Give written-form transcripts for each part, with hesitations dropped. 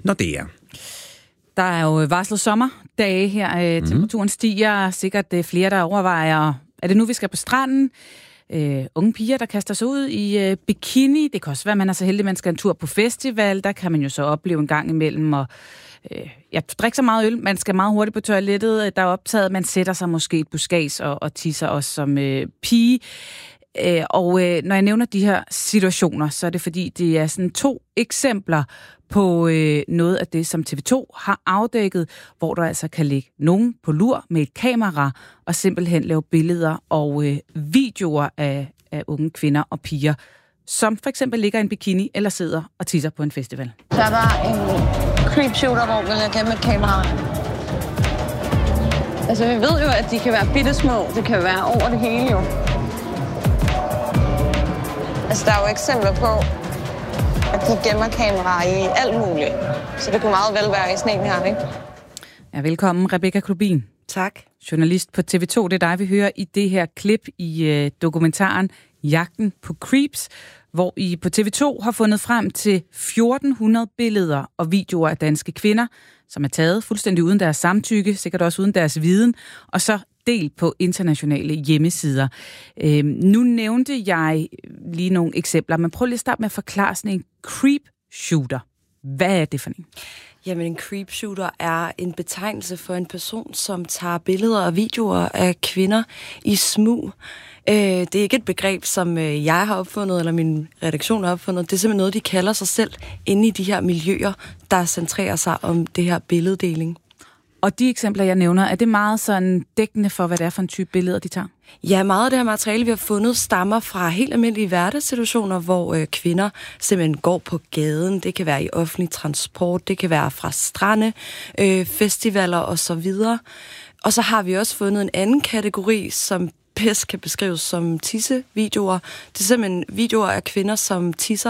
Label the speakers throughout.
Speaker 1: Nordea.
Speaker 2: Der er jo varslet sommerdage her. Temperaturen stiger. Sikkert flere, der overvejer, er det nu, vi skal på stranden? Unge piger, der kaster sig ud i bikini. Det kan også være, at man er så heldig, at man skal en tur på festival. Der kan man jo så opleve en gang imellem. Og jeg drikker så meget øl. Man skal meget hurtigt på toilettet. Der er optaget, man sætter sig måske et buskads og tisser også som pige. Når jeg nævner de her situationer, så er det fordi, det er sådan 2 eksempler på noget af det, som TV2 har afdækket, hvor der altså kan ligge nogen på lur med et kamera og simpelthen lave billeder og videoer af unge kvinder og piger, som for eksempel ligger i en bikini eller sidder og tisser på en festival.
Speaker 3: Der var en creep shooter, hvor man er gennem et kamera. Altså, vi ved jo, at de kan være bittesmå. Det kan være over det hele jo. Altså, der er jo eksempler på, at de gemmer kameraer i alt muligt. Så det kunne meget vel være i sådan en her, ikke?
Speaker 2: Ja, velkommen, Rebecca Klubin.
Speaker 4: Tak.
Speaker 2: Journalist på TV2. Det er dig, vi hører i det her klip i dokumentaren Jagten på Creeps, hvor I på TV2 har fundet frem til 1400 billeder og videoer af danske kvinder, som er taget fuldstændig uden deres samtykke, sikkert også uden deres viden, og så delt på internationale hjemmesider. Nu nævnte jeg lige nogle eksempler, men prøv lige at starte med at forklare sådan en creep shooter. Hvad er det for en?
Speaker 4: Jamen, en creep shooter er en betegnelse for en person, som tager billeder og videoer af kvinder i smug. Det er ikke et begreb, som jeg har opfundet, eller min redaktion har opfundet. Det er simpelthen noget, de kalder sig selv inde i de her miljøer, der centrerer sig om det her billeddeling.
Speaker 2: Og de eksempler, jeg nævner, er det meget sådan dækkende for, hvad det er for en type billeder, de tager?
Speaker 4: Ja, meget af det her materiale, vi har fundet, stammer fra helt almindelige hverdagssituationer, hvor kvinder simpelthen går på gaden. Det kan være i offentlig transport, det kan være fra strande, festivaler osv. Og så har vi også fundet en anden kategori, som bedst kan beskrives som tissevideoer. Det er simpelthen videoer af kvinder, som tisser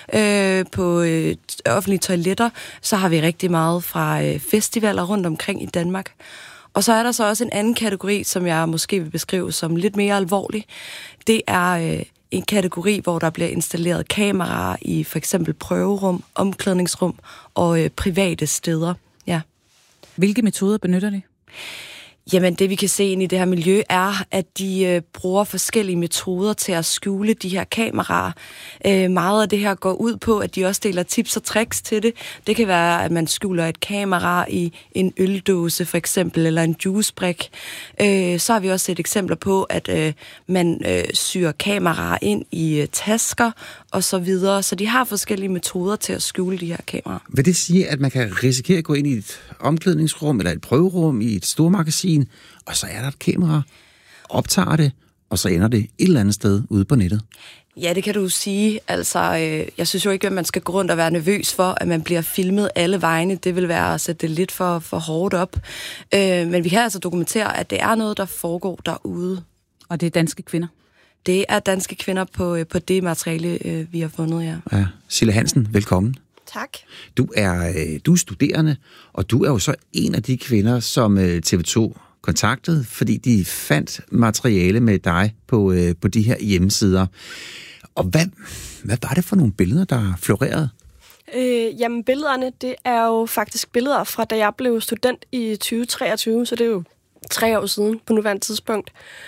Speaker 4: på offentlige toiletter. Så har vi rigtig meget fra festivaler rundt omkring i Danmark. Og så er der så også en anden kategori, som jeg måske vil beskrive som lidt mere alvorlig. Det er en kategori, hvor der bliver installeret kameraer i for eksempel prøverum, omklædningsrum og private steder. Ja.
Speaker 2: Hvilke metoder benytter de?
Speaker 4: Jamen, det vi kan se ind i det her miljø er, at de bruger forskellige metoder til at skjule de her kameraer. Meget af det her går ud på, at de også deler tips og tricks til det. Det kan være, at man skjuler et kamera i en øldåse for eksempel, eller en juicebrik. Så har vi også set eksempler på, at man syr kameraer ind i tasker og så videre. Så de har forskellige metoder til at skjule de her kameraer.
Speaker 1: Vil det sige, at man kan risikere at gå ind i et omklædningsrum eller et prøverum i et stormagasin, og så er der et kamera, optager det, og så ender det et eller andet sted ude på nettet?
Speaker 4: Ja, det kan du sige. Altså, jeg synes jo ikke, at man skal gå rundt og være nervøs for, at man bliver filmet alle vegne. Det vil være at sætte det lidt for hårdt op. Men vi kan altså dokumentere, at det er noget, der foregår derude.
Speaker 2: Og det er danske kvinder?
Speaker 4: Det er danske kvinder på det materiale, vi har fundet, ja.
Speaker 1: Ja. Sille Hansen, velkommen.
Speaker 4: Tak.
Speaker 1: Du er studerende, og du er jo så en af de kvinder, som TV2 kontaktede, fordi de fandt materiale med dig på de her hjemmesider. Og hvad var det for nogle billeder, der florerede?
Speaker 5: Jamen, billederne, det er jo faktisk billeder fra, da jeg blev student i 2023, så det er jo 3 år siden på nuværende tidspunkt.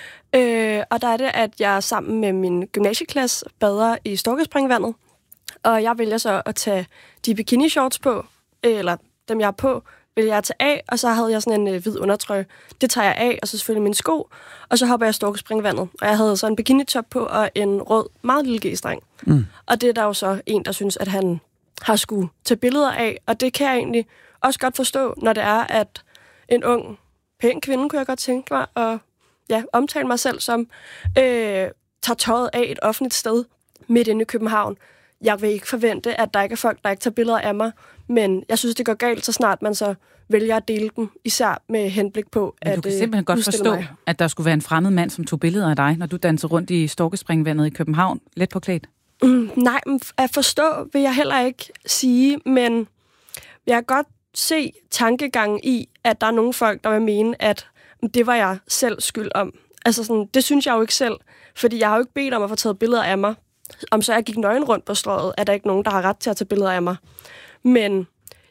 Speaker 5: Og der er det, at jeg sammen med min gymnasieklasse bader i Storkespringvandet, og jeg vælger så at tage de bikini-shorts på, eller dem jeg er på, vælger jeg at tage af, og så havde jeg sådan en hvid undertrøje. Det tager jeg af, og så selvfølgelig mine sko, og så hopper jeg i Storkespringvandet. Og jeg havde så en bikini-top på, og en rød, meget lille g-streng. Og det er der jo så en, der synes, at han har skulle tage billeder af, og det kan jeg egentlig også godt forstå, når det er, at en ung, pæn kvinde, kunne jeg godt tænke mig, og omtale mig selv som, tager tøjet af et offentligt sted midt inde i København. Jeg vil ikke forvente, at der ikke er folk, der ikke tager billeder af mig, men jeg synes, det går galt, så snart man så vælger at dele dem, især med henblik på,
Speaker 2: men
Speaker 5: at
Speaker 2: du kan simpelthen godt forstå,
Speaker 5: mig.
Speaker 2: at der skulle være en fremmed mand, som tog billeder af dig, når du danser rundt i Storkespringvandet i København, let påklædt?
Speaker 5: Nej, at forstå vil jeg heller ikke sige, men jeg kan godt se tankegangen i, at der er nogle folk, der vil mene, at det var jeg selv skyld om. Altså sådan, det synes jeg jo ikke selv, fordi jeg har jo ikke bedt om at få taget billeder af mig. Om så jeg gik nøgen rundt på strøget, er der ikke nogen, der har ret til at tage billeder af mig. Men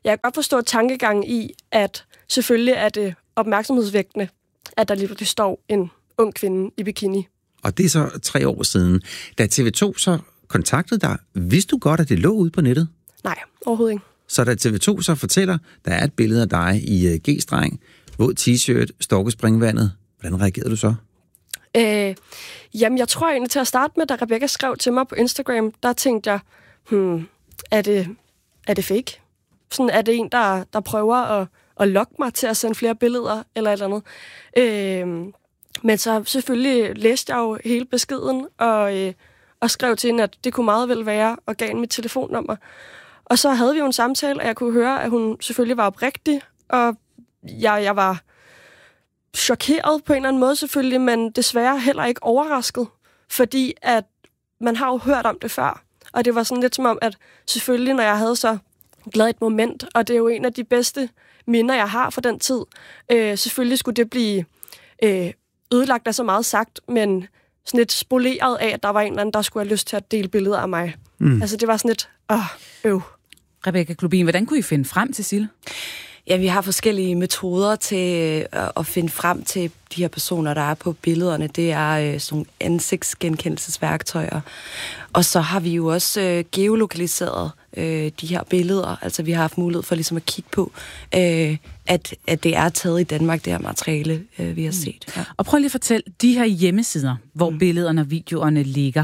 Speaker 5: jeg kan godt forstå tankegangen i, at selvfølgelig er det opmærksomhedsvægtende, at der lige står en ung kvinde i bikini.
Speaker 1: Og det er så 3 år siden. Da TV2 så kontaktede dig, vidste du godt, at det lå ude på nettet?
Speaker 5: Nej, overhovedet ikke.
Speaker 1: Så da TV2 så fortæller, der er et billede af dig i G-streng, våd t-shirt, storkespringvandet, hvordan reagerede du så?
Speaker 5: Jamen, jeg tror egentlig til at starte med, da Rebecca skrev til mig på Instagram, der tænkte jeg, er det fake? Sådan, er det en, der prøver at lokke mig til at sende flere billeder, eller et eller andet? Men så selvfølgelig læste jeg jo hele beskeden, og skrev til hende, at det kunne meget vel være, og gav hende mit telefonnummer. Og så havde vi jo en samtale, og jeg kunne høre, at hun selvfølgelig var oprigtig, og jeg var chokeret på en eller anden måde selvfølgelig, men desværre heller ikke overrasket, fordi at man har jo hørt om det før. Og det var sådan lidt som om, at selvfølgelig, når jeg havde så glad et moment, og det er jo en af de bedste minder, jeg har fra den tid, selvfølgelig skulle det blive ødelagt af så meget sagt, men sådan lidt spoleret af, at der var en eller anden, der skulle have lyst til at dele billeder af mig. Altså det var sådan lidt,
Speaker 2: Rebecca Klubin, hvordan kunne I finde frem til Sille?
Speaker 4: Ja, vi har forskellige metoder til at finde frem til de her personer, der er på billederne. Det er sådan nogle ansigtsgenkendelsesværktøjer. Og så har vi jo også geolokaliseret de her billeder. Altså vi har haft mulighed for ligesom at kigge på, at det er taget i Danmark, det her materiale, vi har set. Ja.
Speaker 2: Og prøv lige at fortælle, de her hjemmesider, hvor billederne og videoerne ligger,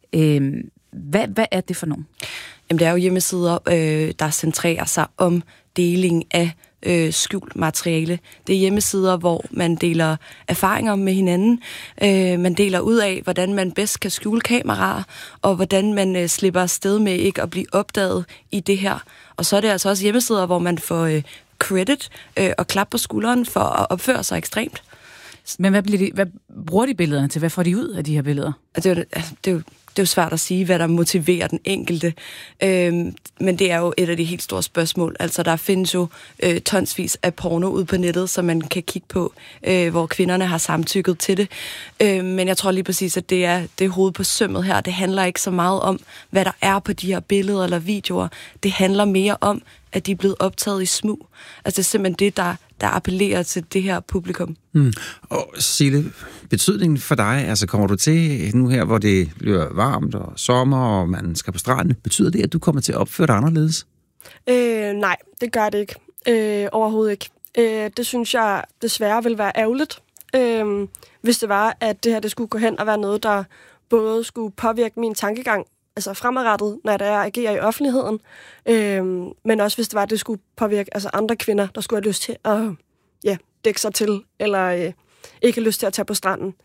Speaker 2: hvad er det for nogle?
Speaker 4: Jamen, det er jo hjemmesider, der centrerer sig om deling af skjult materiale. Det er hjemmesider, hvor man deler erfaringer med hinanden. Man deler ud af, hvordan man bedst kan skjule kameraer, og hvordan man slipper afsted med ikke at blive opdaget i det her. Og så er det altså også hjemmesider, hvor man får credit og klap på skulderen for at opføre sig ekstremt.
Speaker 2: Men hvad bruger de billederne til? Hvad får de ud af de her billeder?
Speaker 4: Det er jo svært at sige, hvad der motiverer den enkelte, men det er jo et af de helt store spørgsmål. Altså, der findes jo tonsvis af porno ude på nettet, som man kan kigge på, hvor kvinderne har samtykket til det. Men jeg tror lige præcis, at det er hovedet på sømmet her. Det handler ikke så meget om, hvad der er på de her billeder eller videoer. Det handler mere om, at de er blevet optaget i smug. Altså, det er simpelthen det, der appellerer til det her publikum.
Speaker 1: Og Sille, betydningen for dig, altså kommer du til nu her, hvor det bliver varmt og sommer, og man skal på stranden, betyder det, at du kommer til at opføre dig anderledes?
Speaker 5: Nej, det gør det ikke. Overhovedet ikke. Det synes jeg desværre vil være ærgerligt, hvis det var, at det her det skulle gå hen og være noget, der både skulle påvirke min tankegang, altså fremadrettet, når der agerer i offentligheden, men også hvis det var, at det skulle påvirke altså andre kvinder, der skulle have lyst til at dække sig til, eller ikke have lyst til at tage på stranden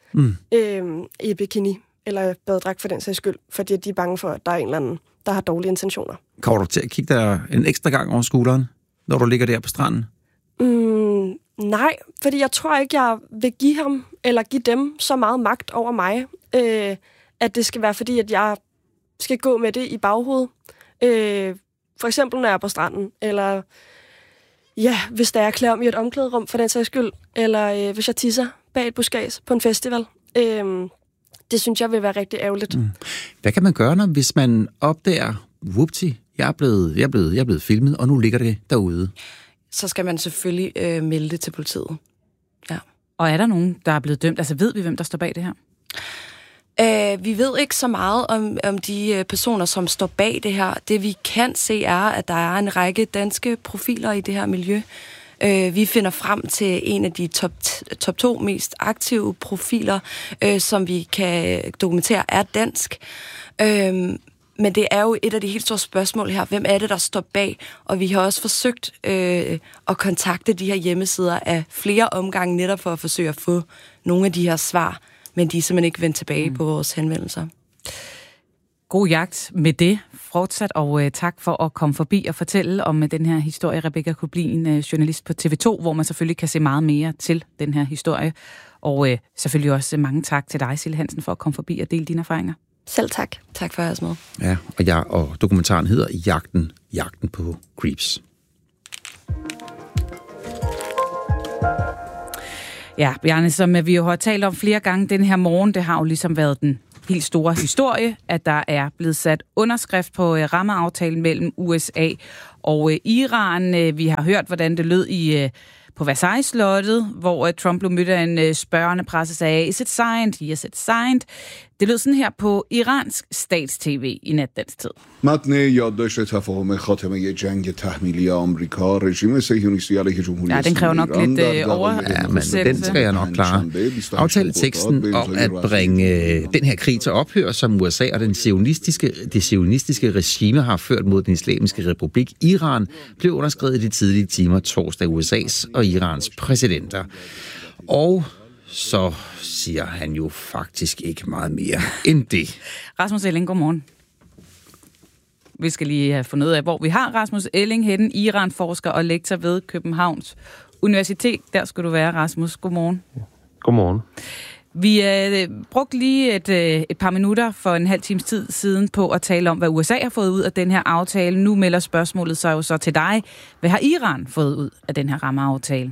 Speaker 5: i bikini, eller badedragt for den sags skyld, fordi de er bange for, at der er en eller anden, der har dårlige intentioner.
Speaker 1: Kommer du til at kigge der en ekstra gang over skulderen, når du ligger der på stranden?
Speaker 5: Nej, fordi jeg tror ikke, jeg vil give ham, eller give dem så meget magt over mig, at det skal være fordi, at jeg skal gå med det i baghovedet. For eksempel, når jeg er på stranden, eller hvis der er klæder om i et omklæderum, for den sags skyld, eller hvis jeg tisser bag et buskads på en festival. Det synes jeg vil være rigtig ærgerligt.
Speaker 1: Hvad kan man gøre, hvis man opdager, whoopty, jeg er blevet filmet, og nu ligger det derude?
Speaker 4: Så skal man selvfølgelig melde det til politiet. Ja.
Speaker 2: Og er der nogen, der er blevet dømt? Altså ved vi, hvem der står bag det her?
Speaker 4: Vi ved ikke så meget om de personer, som står bag det her. Det vi kan se er, at der er en række danske profiler i det her miljø. Vi finder frem til en af de top 2 mest aktive profiler, som vi kan dokumentere er dansk. Men det er jo et af de helt store spørgsmål her. Hvem er det, der står bag? Og vi har også forsøgt at kontakte de her hjemmesider af flere omgange, netop for at forsøge at få nogle af de her svar, men de er simpelthen ikke vendt tilbage på vores henvendelser.
Speaker 2: God jagt med det fortsat, og tak for at komme forbi og fortælle om den her historie. Rebecca Klubin, journalist på TV2, hvor man selvfølgelig kan se meget mere til den her historie. Og selvfølgelig også mange tak til dig, Sille Hansen, for at komme forbi og dele dine erfaringer.
Speaker 5: Selv tak.
Speaker 4: Tak for at have os med.
Speaker 1: Ja, og dokumentaren hedder Jagten på Creeps.
Speaker 2: Ja, Bjarne, som vi jo har talt om flere gange den her morgen, det har jo ligesom været den helt store historie, at der er blevet sat underskrift på rammeaftalen mellem USA og Iran. Vi har hørt, hvordan det lød på Versailles-slottet, hvor Trump blev mødt af en spørgende presse, sagde, is it signed? Yes, it's signed. Det lød sådan her på iransk statstv i nat dansk tid.
Speaker 6: متن یادداشت تفاهم خاتمه جنگ تحمیلی آمریکا رژیم صهیونیستی علیه جمهوری
Speaker 2: اسلامی. Ja, den kræver nok lidt oversættelse.
Speaker 1: Den skal jeg nok klare. Aftaleteksten om at bringe den her krig til ophør, som USA og det sionistiske regime har ført mod den islamiske republik Iran, blev underskrevet i de tidlige timer torsdag USA's og Irans præsidenter. Og så siger han jo faktisk ikke meget mere end det.
Speaker 2: Rasmus Elling, godmorgen. Vi skal lige have fundet ud af, hvor vi har Rasmus Elling henne, Iran-forsker og lektor ved Københavns Universitet. Der skal du være, Rasmus. Godmorgen.
Speaker 7: Godmorgen.
Speaker 2: Vi brugte lige et par minutter for en halv times tid siden på at tale om, hvad USA har fået ud af den her aftale. Nu melder spørgsmålet sig jo så til dig. Hvad har Iran fået ud af den her rammeaftale?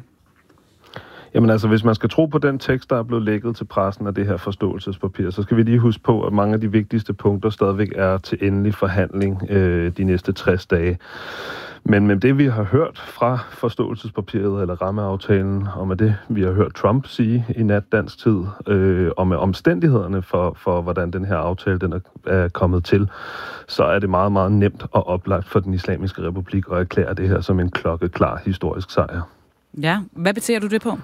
Speaker 7: Jamen altså, hvis man skal tro på den tekst, der er blevet lækket til pressen af det her forståelsespapir, så skal vi lige huske på, at mange af de vigtigste punkter stadigvæk er til endelig forhandling de næste 60 dage. Men med det, vi har hørt fra forståelsespapiret eller rammeaftalen, og med det, vi har hørt Trump sige i nat dansk tid, og med omstændighederne for hvordan den her aftale den er kommet til, så er det meget, meget nemt og oplagt for den islamiske republik at erklære det her som en klokkeklar historisk sejr.
Speaker 2: Ja, hvad baserer du det på?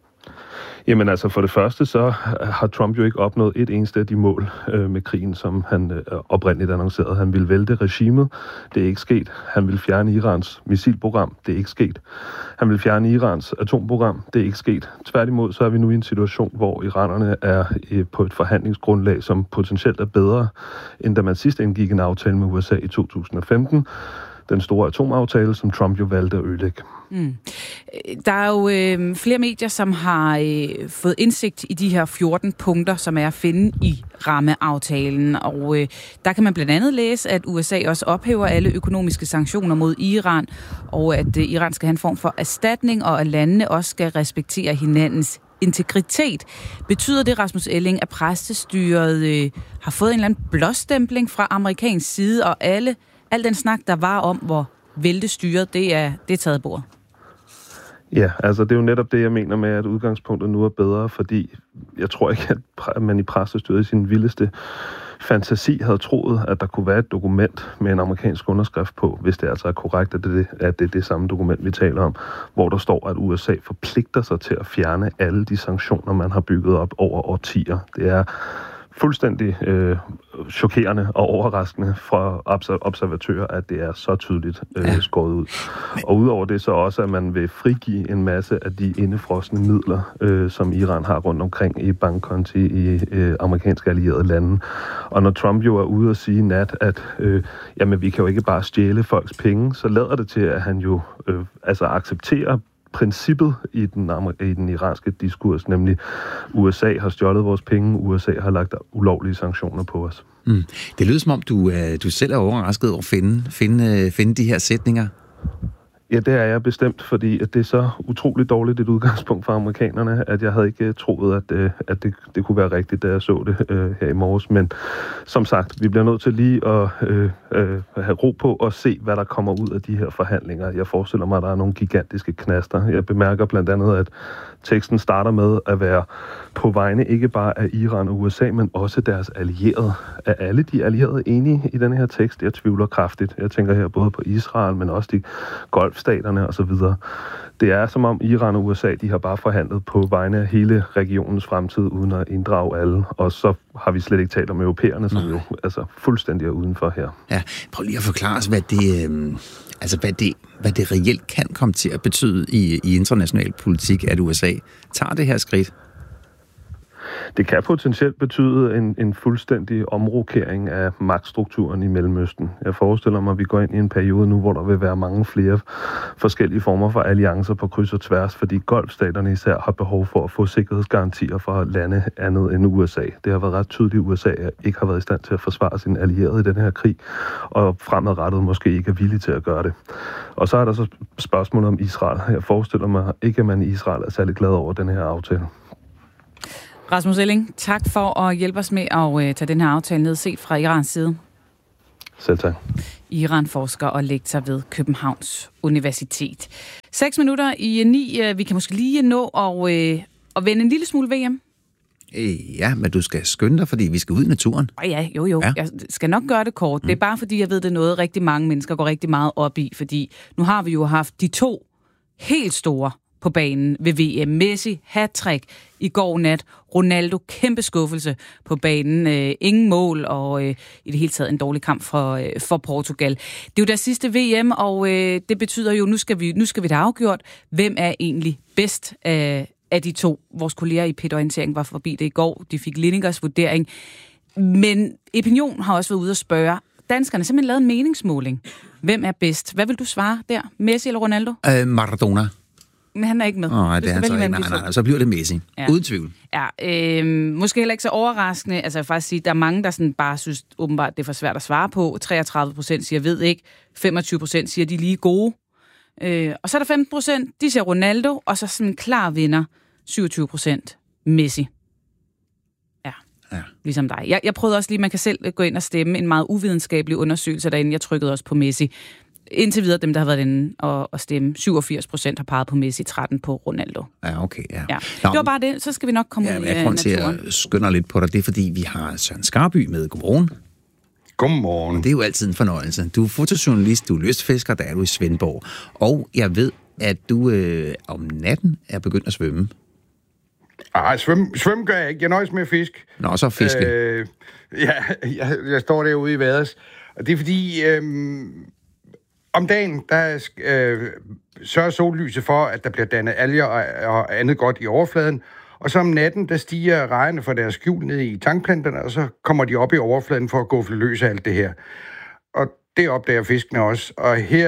Speaker 7: Jamen altså, for det første så har Trump jo ikke opnået et eneste af de mål med krigen, som han oprindeligt annoncerede. Han ville vælte regimet. Det er ikke sket. Han ville fjerne Irans missilprogram. Det er ikke sket. Han ville fjerne Irans atomprogram. Det er ikke sket. Tværtimod så er vi nu i en situation, hvor iranerne er på et forhandlingsgrundlag, som potentielt er bedre, end da man sidst indgik en aftale med USA i 2015. Den store atomaftale, som Trump jo valgte at ødelægge.
Speaker 2: Der er jo flere medier, som har fået indsigt i de her 14 punkter, som er at finde i rammeaftalen. Og der kan man blandt andet læse, at USA også ophæver alle økonomiske sanktioner mod Iran, og at Iran skal have en form for erstatning, og at landene også skal respektere hinandens integritet. Betyder det, Rasmus Elling, at præstestyret har fået en eller anden blåstempling fra amerikansk side, og al den snak, der var om, hvor væltestyret, det er taget bord?
Speaker 7: Ja, altså det er jo netop det, jeg mener med, at udgangspunktet nu er bedre, fordi jeg tror ikke, at man i præstestyret i sin vildeste fantasi havde troet, at der kunne være et dokument med en amerikansk underskrift på, hvis det altså er korrekt, at det er det samme dokument, vi taler om, hvor der står, at USA forpligter sig til at fjerne alle de sanktioner, man har bygget op over årtier. Det er fuldstændig chokerende og overraskende fra observatører, at det er så tydeligt skåret ud. Og udover det så også, at man vil frigive en masse af de indefrosne midler, som Iran har rundt omkring i bankkonti i amerikanske allierede lande. Og når Trump jo er ude og sige nat, at jamen, vi kan jo ikke bare stjæle folks penge, så lader det til, at han jo accepterer princippet i den iranske diskurs, nemlig USA har stjålet vores penge, USA har lagt ulovlige sanktioner på os.
Speaker 1: Det lyder som om, du selv er overrasket over at finde de her sætninger.
Speaker 7: Ja, det er jeg bestemt, fordi at det er så utroligt dårligt et udgangspunkt for amerikanerne, at jeg havde ikke troet, at det kunne være rigtigt, da jeg så det her i morges. Men som sagt, vi bliver nødt til lige at have ro på og se, hvad der kommer ud af de her forhandlinger. Jeg forestiller mig, at der er nogle gigantiske knaster. Jeg bemærker blandt andet, at teksten starter med at være på vegne ikke bare af Iran og USA, men også deres allierede. Er alle de allierede enige i den her tekst? Jeg tvivler kraftigt. Jeg tænker her både på Israel, men også de golfstaterne osv. Det er som om Iran og USA, de har bare forhandlet på vegne af hele regionens fremtid, uden at inddrage alle. Og så har vi slet ikke talt om europæerne, som jo fuldstændig er udenfor her.
Speaker 1: Ja, prøv lige at forklare os, hvad det reelt kan komme til at betyde i international politik, at USA tager det her skridt.
Speaker 7: Det kan potentielt betyde en fuldstændig omrokering af magtstrukturen i Mellemøsten. Jeg forestiller mig, at vi går ind i en periode nu, hvor der vil være mange flere forskellige former for alliancer på kryds og tværs, fordi golfstaterne især har behov for at få sikkerhedsgarantier fra lande andet end USA. Det har været ret tydeligt, at USA ikke har været i stand til at forsvare sine allierede i den her krig, og fremadrettet måske ikke er villige til at gøre det. Og så er der så spørgsmålet om Israel. Jeg forestiller mig ikke, at man i Israel er særlig glad over den her aftale.
Speaker 2: Rasmus Elling, tak for at hjælpe os med at tage den her aftale ned, set fra Irans side.
Speaker 7: Selv tak.
Speaker 2: Iran-forsker og lektor ved Københavns Universitet. 6 minutter i 9. Vi kan måske lige nå at vende en lille smule VM.
Speaker 1: Ja, men du skal skynde dig, fordi vi skal ud i naturen.
Speaker 2: Ja. Jeg skal nok gøre det kort. Det er bare fordi, jeg ved, det er noget, rigtig mange mennesker går rigtig meget op i. Fordi nu har vi jo haft de 2 helt store på banen ved VM. Messi, hat-trick i går nat. Ronaldo, kæmpe skuffelse på banen. Ingen mål, og i det hele taget en dårlig kamp for Portugal. Det er jo deres sidste VM, og det betyder jo, nu skal vi da afgjort, hvem er egentlig bedst af de 2. Vores kolleger i Pit-orientering var forbi det i går. De fik Linekers vurdering. Men Opinion har også været ude og spørge. Danskerne har simpelthen lavet en meningsmåling. Hvem er bedst? Hvad vil du svare der? Messi eller Ronaldo?
Speaker 1: Maradona.
Speaker 2: Men han er ikke med.
Speaker 1: Nej, det er han så ikke. Nej, så bliver det Messi. Ja. Uden tvivl.
Speaker 2: Ja, måske heller ikke så overraskende. Altså jeg vil faktisk sige, der er mange, der sådan bare synes åbenbart, det er for svært at svare på. 33% siger, ved ikke. 25% siger, de er lige gode. Og så er der 15%, de siger Ronaldo, og så sådan en klar vinder, 27% Messi. Ja, ligesom dig. Jeg prøvede også lige, man kan selv gå ind og stemme en meget uvidenskabelig undersøgelse derinde. Jeg trykkede også på Messi. Indtil videre, dem der har været inde og stemme, 87% har peget på Messi, 13% på Ronaldo.
Speaker 1: Ja, okay, ja.
Speaker 2: Nå, det var bare det, så skal vi nok komme ud i naturen.
Speaker 1: Jeg grund til, at jeg skynder lidt på dig, det er fordi, vi har Søren Skarby med. Godmorgen.
Speaker 8: Godmorgen.
Speaker 1: Det er jo altid en fornøjelse. Du er fotojournalist, du er lystfisker, der er du i Svendborg. Og jeg ved, at du om natten er begyndt at svømme.
Speaker 8: Nej, svømme gør jeg ikke. Jeg nøjes med at fiske.
Speaker 1: Nå, så fiske.
Speaker 8: Jeg står derude i Vaders. Og det er fordi, om dagen, der sørger sollyset for, at der bliver dannet alger og andet godt i overfladen. Og så om natten, der stiger rejerne fra deres skjul ned i tankplanterne, og så kommer de op i overfladen for at gå løs af alt det her. Og det opdager fiskene også. Og her,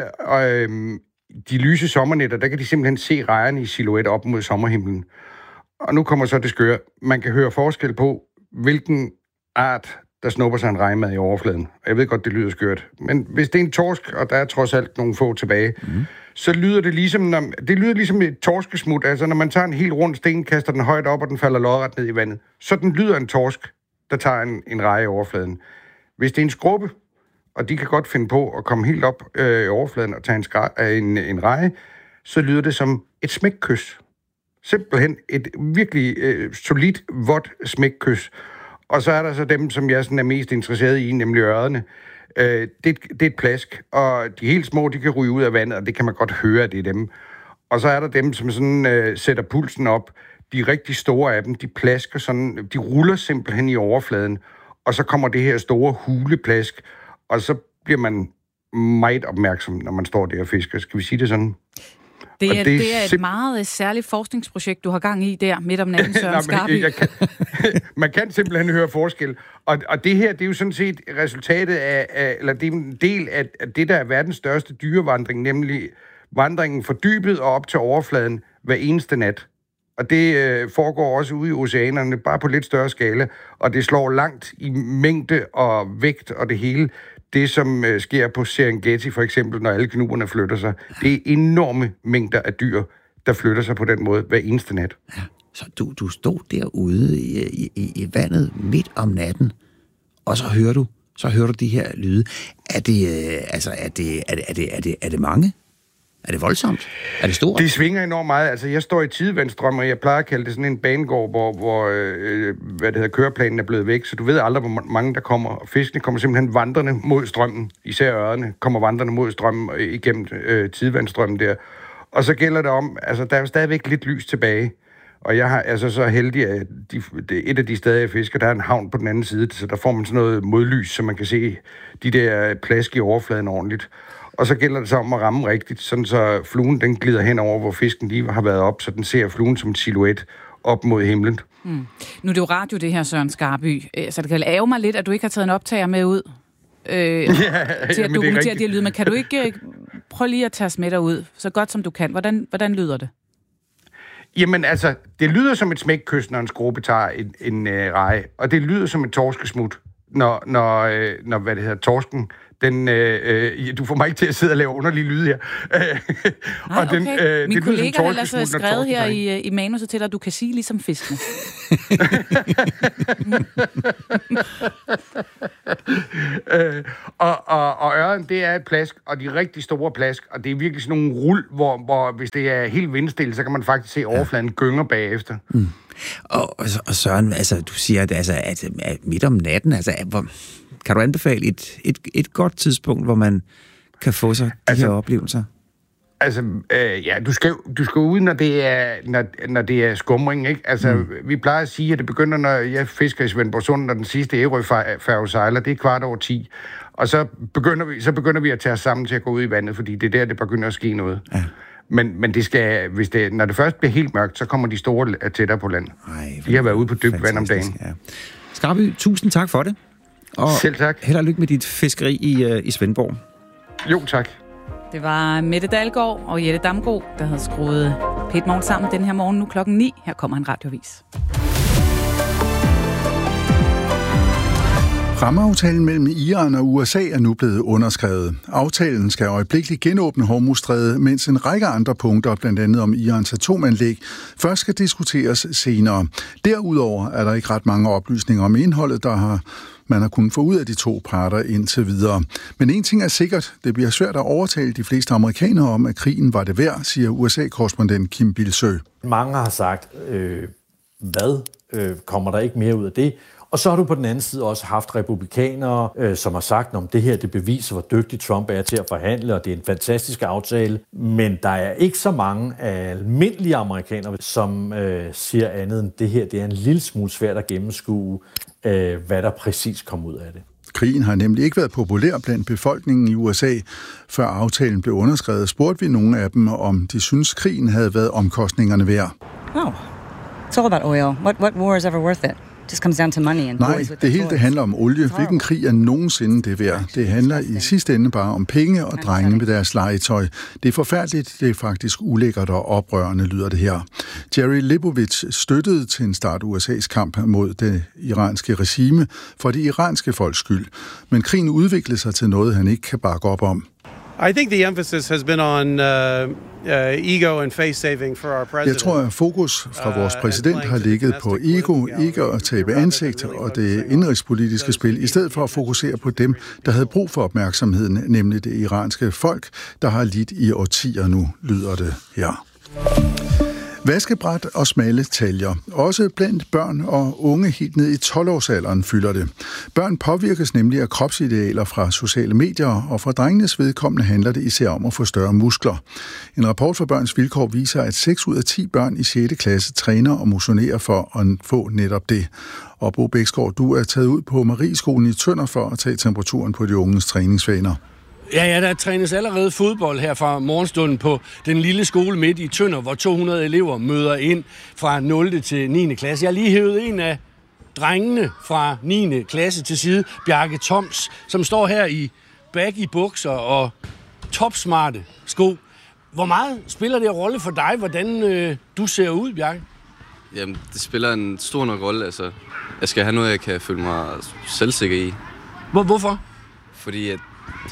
Speaker 8: de lyse sommernetter, der kan de simpelthen se rejerne i silhuet op mod sommerhimlen. Og nu kommer så det skøre. Man kan høre forskel på, hvilken art, der snupper sig en rejemad i overfladen. Og jeg ved godt, det lyder skørt. Men hvis det er en torsk, og der er trods alt nogle få tilbage, så lyder det ligesom et torskesmut. Altså, når man tager en helt rund sten, kaster den højt op, og den falder lodret ned i vandet. Så den lyder en torsk, der tager en reje i overfladen. Hvis det er en skrubbe, og de kan godt finde på at komme helt op i overfladen og tage en reje, så lyder det som et smækkys. Simpelthen et virkelig solidt, vådt smækkys. Og så er der så dem, som jeg sådan er mest interesseret i, nemlig ørrederne. Det er et plask, og de helt små, de kan ryge ud af vandet, og det kan man godt høre, at det er dem. Og så er der dem, som sådan sætter pulsen op. De rigtig store af dem, de plasker sådan, de ruller simpelthen i overfladen, og så kommer det her store huleplask, og så bliver man meget opmærksom, når man står der og fisker. Skal vi sige det sådan?
Speaker 2: Det er et meget særligt forskningsprojekt, du har gang i der, midt om natten, Søren Skarby.
Speaker 8: Man kan simpelthen høre forskel. Og det her, det er jo sådan set resultatet af eller det er en del af det, der er verdens største dyrevandring, nemlig vandringen fra dybet og op til overfladen hver eneste nat. Og det foregår også ude i oceanerne, bare på lidt større skala, og det slår langt i mængde og vægt og det hele. Det, som sker på Serengeti for eksempel, når alle knuberne flytter sig, det er enorme mængder af dyr, der flytter sig på den måde hver eneste nat.
Speaker 1: Ja, så du stod derude i vandet midt om natten, og så hører du de her lyde. Er det mange? Er det voldsomt? Er det stort?
Speaker 8: Det svinger enormt meget. Altså, jeg står i tidevandsstrøm, og jeg plejer at kalde det sådan en banegård, hvor køreplanen er blevet væk, så du ved aldrig, hvor mange der kommer. Og fiskene kommer simpelthen vandrende mod strømmen. Især ørrerne kommer vandrende mod strømmen igennem tidevandsstrømmen der. Og så gælder det om, altså, der er jo stadigvæk lidt lys tilbage. Og jeg har altså så heldig, at et af de steder, jeg fisker, der er en havn på den anden side, så der får man sådan noget modlys, så man kan se de der plask i overfladen ordentligt. Og så gælder det så om at ramme rigtigt, sådan så fluen den glider hen over, hvor fisken lige har været op, så den ser fluen som en silhuet op mod himlen.
Speaker 2: Nu er det jo radio, det her, Søren Skarby, så det kan ærge mig lidt, at du ikke har taget en optager med ud til at dokumentere de her lyde. Men kan du ikke prøve lige at tage os med derud, så godt som du kan? Hvordan lyder det?
Speaker 8: Jamen altså, det lyder som et smækkys, når en skrubbe tager en reje, og det lyder som et torskesmut, når torsken Du får mig ikke til at sidde og lave underlige lyde her.
Speaker 2: Nej, okay. Min kollega har ellers skrevet her i manuset til dig, at du kan sige ligesom fiskene.
Speaker 8: Og ørren, det er et plask, og de rigtig store plask, og det er virkelig sådan nogle rul, hvor hvis det er helt vindstille, så kan man faktisk se overfladen gynger bagefter. Mm.
Speaker 1: Og Søren, altså, du siger, at midt om natten, kan du anbefale et godt tidspunkt, hvor man kan få sig de her oplevelser?
Speaker 8: Altså, du skal ud, når det er skumring, ikke? Altså, vi plejer at sige, at det begynder, når jeg fisker i Svendborg Sund, når den sidste Ærøfærge sejler, det er 10:15. Og så begynder vi at tage os sammen til at gå ud i vandet, fordi det er der, det begynder at ske noget. Ja. Men det skal, når det først bliver helt mørkt, så kommer de store tættere på land. De har været ude på dybt vand om dagen. Ja.
Speaker 1: Skarby, tusind tak for det. Og
Speaker 8: selv tak.
Speaker 1: Held og lykke med dit fiskeri i Svendborg.
Speaker 8: Jo, tak.
Speaker 2: Det var Mette Dalgaard og Jette Damgaard, der havde skruet Pet Morgen sammen den her morgen nu 9:00. Her kommer en radioavis.
Speaker 9: Rammeaftalen mellem Iran og USA er nu blevet underskrevet. Aftalen skal øjeblikkeligt genåbne Hormuzstrædet, mens en række andre punkter, blandt andet om Irans atomanlæg, først skal diskuteres senere. Derudover er der ikke ret mange oplysninger om indholdet, man har kunnet få ud af de to parter indtil videre. Men en ting er sikkert, det bliver svært at overtale de fleste amerikanere om, at krigen var det værd, siger USA-korrespondent Kim Bilsø.
Speaker 10: Mange har sagt, kommer der ikke mere ud af det? Og så har du på den anden side også haft republikanere, som har sagt, at det her det beviser, hvor dygtig Trump er til at forhandle, og det er en fantastisk aftale. Men der er ikke så mange almindelige amerikanere, som siger andet end det her. Det er en lille smule svært at gennemskue, hvad der præcis kom ud af det.
Speaker 9: Krigen har nemlig ikke været populær blandt befolkningen i USA. Før aftalen blev underskrevet, spurgte vi nogle af dem, om de synes, krigen havde været omkostningerne værd.
Speaker 11: Oh, it's all about oil. What war is ever worth it? Just comes down to money and
Speaker 9: Nej, det hele det handler om olie. Hvilken krig er nogensinde det værd? Det handler i sidste ende bare om penge og drenge med deres legetøj. Det er forfærdeligt, det er faktisk ulækkert og oprørende, lyder det her. Jerry Leibowitz støttede til en start USA's kamp mod det iranske regime for det iranske folks skyld. Men krigen udviklede sig til noget, han ikke kan bakke op om.
Speaker 12: I think the emphasis has been on ego and face saving for our president.
Speaker 9: Jeg tror, at fokus fra vores præsident har ligget på ego, ikke at tabe ansigt og det indrigspolitiske spil, i stedet for at fokusere på dem, der havde brug for opmærksomheden, nemlig det iranske folk, der har lidt i årtier nu, lyder det her. Vaskebræt og smalle taljer. Også blandt børn og unge helt ned i 12-årsalderen fylder det. Børn påvirkes nemlig af kropsidealer fra sociale medier, og for drengenes vedkommende handler det især om at få større muskler. En rapport fra Børns Vilkår viser, at 6 ud af 10 børn i 6. klasse træner og motionerer for at få netop det. Og Bo Bæksgaard, du er taget ud på Marieskolen i Tønder for at tage temperaturen på de unges træningsvaner.
Speaker 13: Ja, der trænes allerede fodbold her fra morgenstunden på den lille skole midt i Tønder, hvor 200 elever møder ind fra 0. til 9. klasse. Jeg har lige hævet en af drengene fra 9. klasse til side, Bjarke Toms, som står her i baggy bukser og topsmarte sko. Hvor meget spiller det en rolle for dig, hvordan du ser ud, Bjarke?
Speaker 14: Jamen, det spiller en stor nok rolle. Altså, jeg skal have noget, jeg kan føle mig selvsikker i.
Speaker 13: Hvorfor?
Speaker 14: Fordi at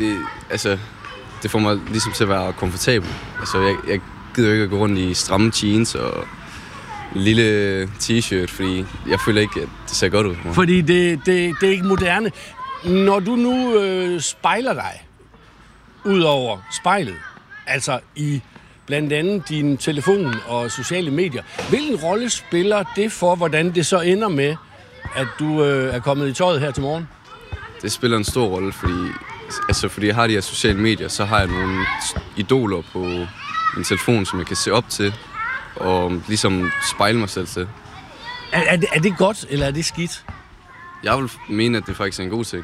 Speaker 14: det får mig ligesom til at være komfortabel. Altså, jeg gider jo ikke at gå rundt i stramme jeans og en lille t-shirt, fordi jeg føler ikke, at det ser godt ud.
Speaker 13: Fordi det er ikke moderne. Når du nu spejler dig ud over spejlet, altså i blandt andet din telefon og sociale medier, hvilken rolle spiller det for, hvordan det så ender med, at du er kommet i tøjet her til morgen?
Speaker 14: Det spiller en stor rolle, fordi jeg har de her sociale medier, så har jeg nogle idoler på min telefon, som jeg kan se op til, og ligesom spejle mig selv til.
Speaker 13: Er det godt, eller er det skidt?
Speaker 14: Jeg vil mene, at det faktisk er en god ting.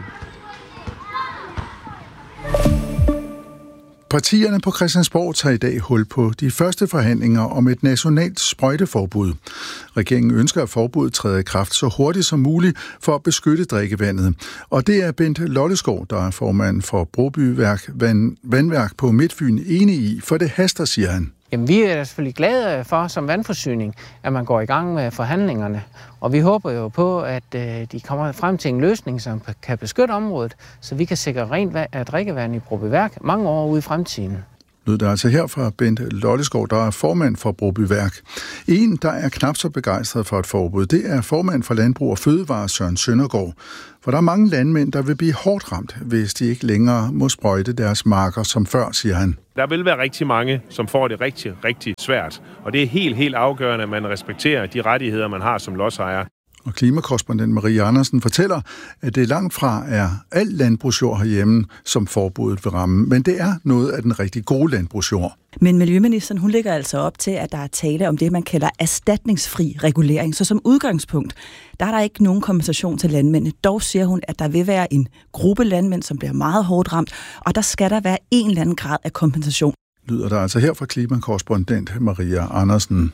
Speaker 9: Partierne på Christiansborg tager i dag hul på de første forhandlinger om et nationalt sprøjteforbud. Regeringen ønsker, at forbuddet træder i kraft så hurtigt som muligt for at beskytte drikkevandet. Og det er Bent Lolleskov, der er formand for Broby Vandværk på Midtfyn, enig i, for det haster, siger han.
Speaker 15: Jamen, vi er selvfølgelig glade for som vandforsyning, at man går i gang med forhandlingerne. Og vi håber jo på, at de kommer frem til en løsning, som kan beskytte området, så vi kan sikre rent drikkevand i Brobyværk mange år ude i fremtiden.
Speaker 9: Lød det altså her fra Bente Lotteskov, der er formand for Brobyværk. En, der er knap så begejstret for et forbud, det er formand for Landbrug og Fødevare, Søren Søndergaard. For der er mange landmænd, der vil blive hårdt ramt, hvis de ikke længere må sprøjte deres marker som før, siger han.
Speaker 16: Der vil være rigtig mange, som får det rigtig, rigtig svært. Og det er helt afgørende, at man respekterer de rettigheder, man har som lodsejer.
Speaker 9: Og klimakorrespondent Marie Andersen fortæller, at det langt fra er al landbrugsjord herhjemme, som forbuddet vil ramme. Men det er noget af den rigtig gode landbrugsjord.
Speaker 17: Men miljøministeren, hun lægger altså op til, at der er tale om det, man kalder erstatningsfri regulering. Så som udgangspunkt, der er der ikke nogen kompensation til landmændene. Dog siger hun, at der vil være en gruppe landmænd, som bliver meget hårdt ramt, og der skal der være en eller anden grad af kompensation.
Speaker 9: Lyder der altså her fra klimakorrespondent Maria Andersen.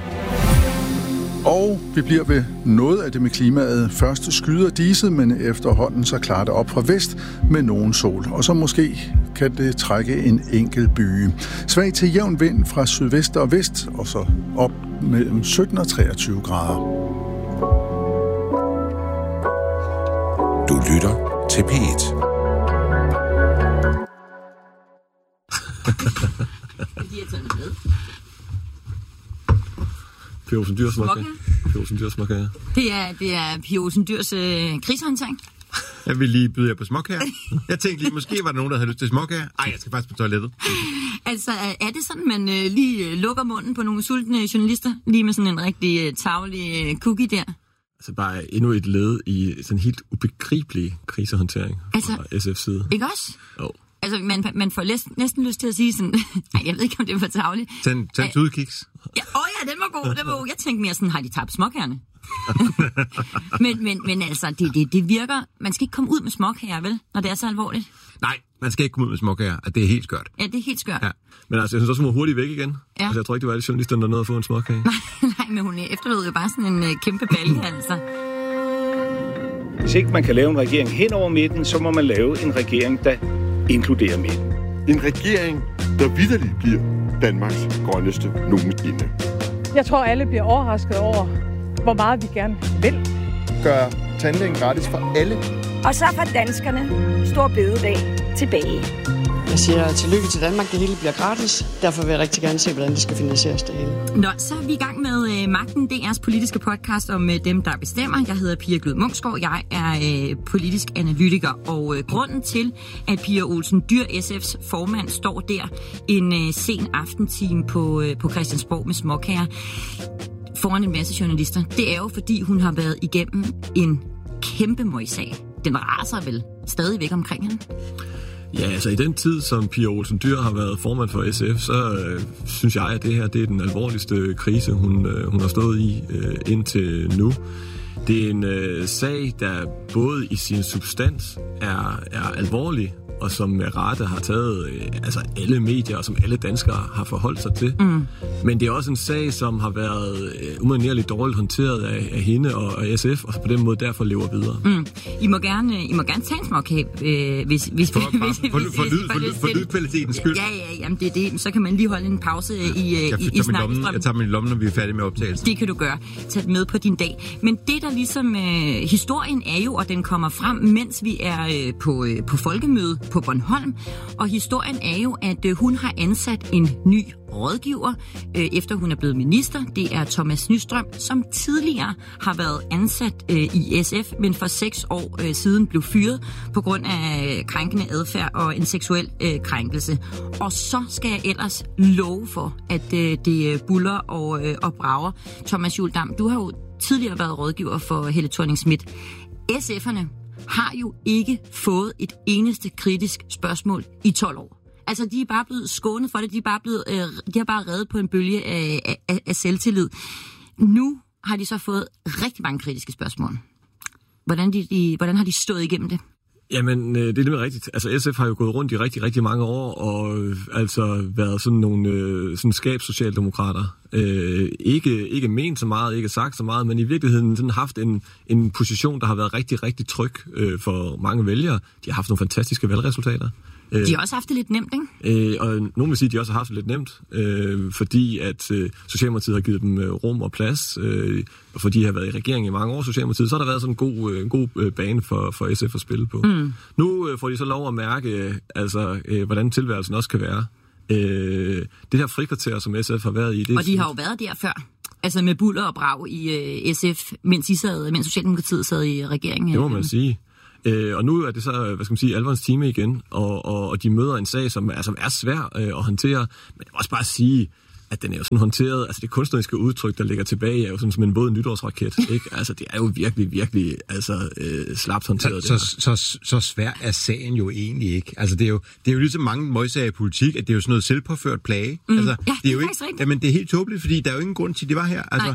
Speaker 9: Og vi bliver ved noget af det med klimaet. Først skyder diset, men efterhånden så klarer det op fra vest med nogen sol. Og så måske kan det trække en enkelt byge. Svag til jævn vind fra sydvest og vest, og så op mellem 17 og 23 grader.
Speaker 18: Du lytter til P1.
Speaker 19: Pia Olsen Dyrs småkager.
Speaker 20: Det er Pia Olsen Dyrs krisehåndtering.
Speaker 19: Jeg vil lige byde jer på småkager. Jeg tænkte lige, måske var der nogen, der havde lyst til småkager. Ej, jeg skal faktisk på toilettet.
Speaker 20: Altså, er det sådan, man lige lukker munden på nogle sultne journalister? Lige med sådan en rigtig tarvelig cookie der?
Speaker 19: Altså bare endnu et led i sådan helt ubegribelig krisehåndtering fra SF's side.
Speaker 20: Ikke også?
Speaker 19: Jo.
Speaker 20: Altså, man får næsten lyst til at sige sådan, nej, jeg ved ikke, om det var tarveligt.
Speaker 19: Tag en tudekiks.
Speaker 20: Ja, den var god. Jeg tænkte mere sådan, har de tabt småkagerne? men altså, det virker, man skal ikke komme ud med småkager, vel? Når det er så alvorligt.
Speaker 19: Nej, man skal ikke komme ud med småkager, at det er helt skørt.
Speaker 20: Ja, det er helt skørt.
Speaker 19: Ja. Men altså, jeg synes også, hun var hurtigt væk igen. Ja. Altså, jeg tror ikke, det var alle journalisterne, der nåede at få en småkage.
Speaker 20: Nej, men hun efterlod jo bare sådan en kæmpe balje, altså.
Speaker 21: Hvis ikke man kan lave en regering hen over midten, så må man lave en regering, der inkluderer midten.
Speaker 22: En regering, der vitterligt bliver Danmarks grønneste nogensinde.
Speaker 23: Jeg tror, alle bliver overrasket over, hvor meget vi gerne vil.
Speaker 22: Gør tandlægen gratis for alle.
Speaker 24: Og så får danskerne stor bededag tilbage.
Speaker 25: Jeg siger tillykke til Danmark, det hele bliver gratis. Derfor vil jeg rigtig gerne se, hvordan det skal finansieres det hele.
Speaker 20: Nå, så er vi i gang med Magten, DR's politiske podcast om dem, der bestemmer. Jeg hedder Pia Glud Munksgaard, jeg er politisk analytiker. Og grunden til, at Pia Olsen Dyr, SF's formand, står der en sen aftentime på Christiansborg med småkager foran en masse journalister, det er jo, fordi hun har været igennem en kæmpe møgsag. Den raser vel stadigvæk omkring hende?
Speaker 19: Ja, altså i den tid, som Pia Olsen Dyr har været formand for SF, så synes jeg, at det her det er den alvorligste krise, hun har stået i indtil nu. Det er en sag, der både i sin substans er alvorlig, og som med rette har taget alle medier, og som alle danskere har forholdt sig til. Mm. Men det er også en sag, som har været umanerligt dårligt håndteret af hende og SF, og på den måde derfor lever videre.
Speaker 20: Mm. I må gerne tage en småkage, hvis
Speaker 19: for lydkvalitetens skyld.
Speaker 20: Ja, jamen det er det. Så kan man lige holde en pause i snakkestrømmen.
Speaker 19: Jeg tager min lomme, når vi er færdige med optagelsen.
Speaker 20: Det kan du gøre. Tag det med på din dag. Men det der ligesom historien er jo, og den kommer frem, mens vi er på folkemøde på Bornholm. Og historien er jo, at hun har ansat en ny rådgiver, efter hun er blevet minister. Det er Thomas Nystrøm, som tidligere har været ansat i SF, men for 6 år siden blev fyret på grund af krænkende adfærd og en seksuel krænkelse. Og så skal jeg ellers love for, at det buller og brager. Thomas Juhl-Dam, du har jo tidligere været rådgiver for Helle Thorning-Schmidt. SF'erne har jo ikke fået et eneste kritisk spørgsmål i 12 år. Altså, de er bare blevet skånet for det. De har bare reddet på en bølge af selvtillid. Nu har de så fået rigtig mange kritiske spørgsmål. Hvordan har de stået igennem det?
Speaker 19: Jamen, det er nemlig rigtigt. Altså, SF har jo gået rundt i rigtig, rigtig mange år, og altså været sådan nogle skabssocialdemokrater. Ikke ment så meget, ikke sagt så meget, men i virkeligheden sådan haft en position, der har været rigtig, rigtig tryg for mange vælgere. De har haft nogle fantastiske valgresultater.
Speaker 20: De har også haft det lidt nemt, ikke?
Speaker 19: Og nogen vil sige, at de også har haft det lidt nemt, fordi at Socialdemokratiet har givet dem rum og plads, og fordi de har været i regeringen i mange år, Socialdemokratiet, så har der været sådan en god bane for SF at spille på. Nu får de så lov at mærke, hvordan tilværelsen også kan være. Det her frikvarter, som SF har været i... Det
Speaker 20: og de har jo været der før. Altså med buller og brag i SF, mens Socialdemokratiet sad i regeringen.
Speaker 19: Det må man sige. Og nu er det så, alvorens time igen, og de møder en sag, som er svær at håndtere, men jeg må også bare sige, at den er jo sådan håndteret, altså det kunstneriske udtryk, der ligger tilbage, er jo sådan som en våd nytårsraket, ikke? Altså det er jo virkelig, slapt håndteret.
Speaker 3: Så svær er sagen jo egentlig ikke. Altså det er jo ligesom mange møjsager i politik, at det er jo sådan noget selvpåført plage. Altså, det er jo ikke, jamen det er helt tåbeligt, fordi der er jo ingen grund til, at det var her. Altså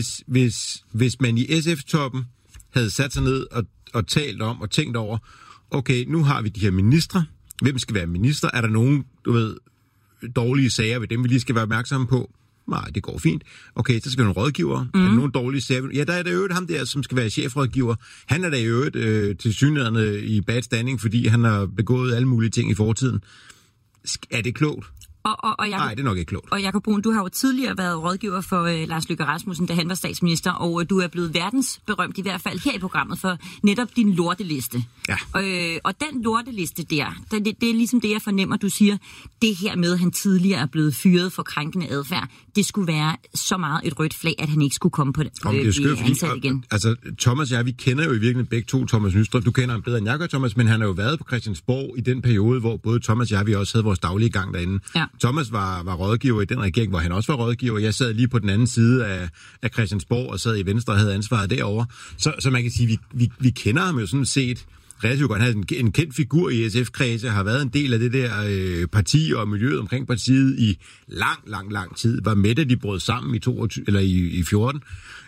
Speaker 3: hvis man i SF-toppen havde sat sig ned og talt om og tænkt over, okay, nu har vi de her ministre. Hvem skal være minister? Er der nogen, dårlige sager ved dem, vi lige skal være opmærksomme på? Nej, det går fint. Okay, så skal vi have nogle rådgivere. Er der nogle dårlige sager? Ja, der er der øvrigt ham der, som skal være chefrådgiver. Han er der i øvrigt tilsyneladende i bad standing, fordi han har begået alle mulige ting i fortiden. Er det klogt? Nej, det er nok ikke klogt.
Speaker 20: Og Jakob Brun, du har jo tidligere været rådgiver for Lars Løkke Rasmussen, da han var statsminister, og du er blevet verdensberømt, i hvert fald her i programmet, for netop din lorteliste.
Speaker 3: Ja.
Speaker 20: Og den lorteliste der, det er ligesom det, jeg fornemmer, du siger, det her med, at han tidligere er blevet fyret for krænkende adfærd, det skulle være så meget et rødt flag, at han ikke skulle komme på det, blive ansat igen.
Speaker 3: Altså, Thomas og jeg, vi kender jo i virkeligheden begge to Thomas Nystrøm. Du kender ham bedre end jeg gør, Thomas, men han har jo været på Christiansborg i den periode, hvor både Thomas og jeg, vi også havde vores daglige gang derinde. Ja. Thomas var rådgiver i den regering, hvor han også var rådgiver. Jeg sad lige på den anden side af Christiansborg og sad i Venstre og havde ansvaret derovre. Så man kan sige, vi kender ham jo sådan set relativt godt. Han er en kendt figur i SF-kredse, har været en del af det der parti og miljøet omkring partiet i lang tid. Var med, da de brød sammen i 14.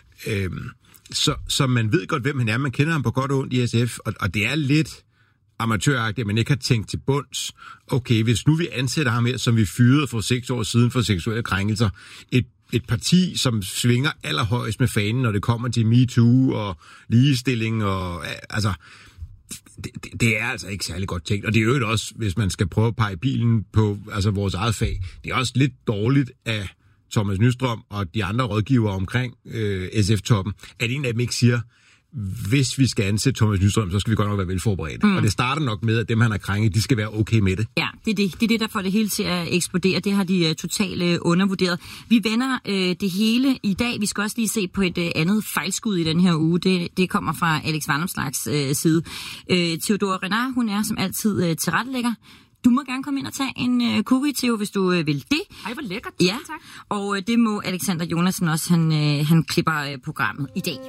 Speaker 3: Så man ved godt, hvem han er. Man kender ham på godt og ondt i SF, og det er lidt amatøragtigt, at man ikke har tænkt til bunds. Okay, hvis nu vi ansætter ham her, som vi fyrede for 6 år siden for seksuelle krænkelser, et parti, som svinger allerhøjst med fanen, når det kommer til MeToo og ligestilling, og altså, det er altså ikke særlig godt tænkt. Og det er jo også, hvis man skal prøve at pege bilen på vores eget fag, det er også lidt dårligt af Thomas Nystrøm og de andre rådgivere omkring SF-toppen, at en af dem ikke siger, hvis vi skal ansætte Thomas Nystrøm, så skal vi godt nok være velforberedte. Og det starter nok med, at dem, han har krænket, de skal være okay med det.
Speaker 20: Ja, det er det, der får det hele til at eksplodere. Det har de totalt undervurderet. Vi vender det hele i dag. Vi skal også lige se på et andet fejlskud i den her uge. Det kommer fra Alex Vanopslaghs side. Theodora Renard, hun er som altid tilrettelægger. Du må gerne komme ind og tage en cookie, Theo, hvis du vil det.
Speaker 2: Ej, hvor lækkert.
Speaker 20: Ja, tak. Og det må Alexander Jonasen også. Han klipper programmet i dag.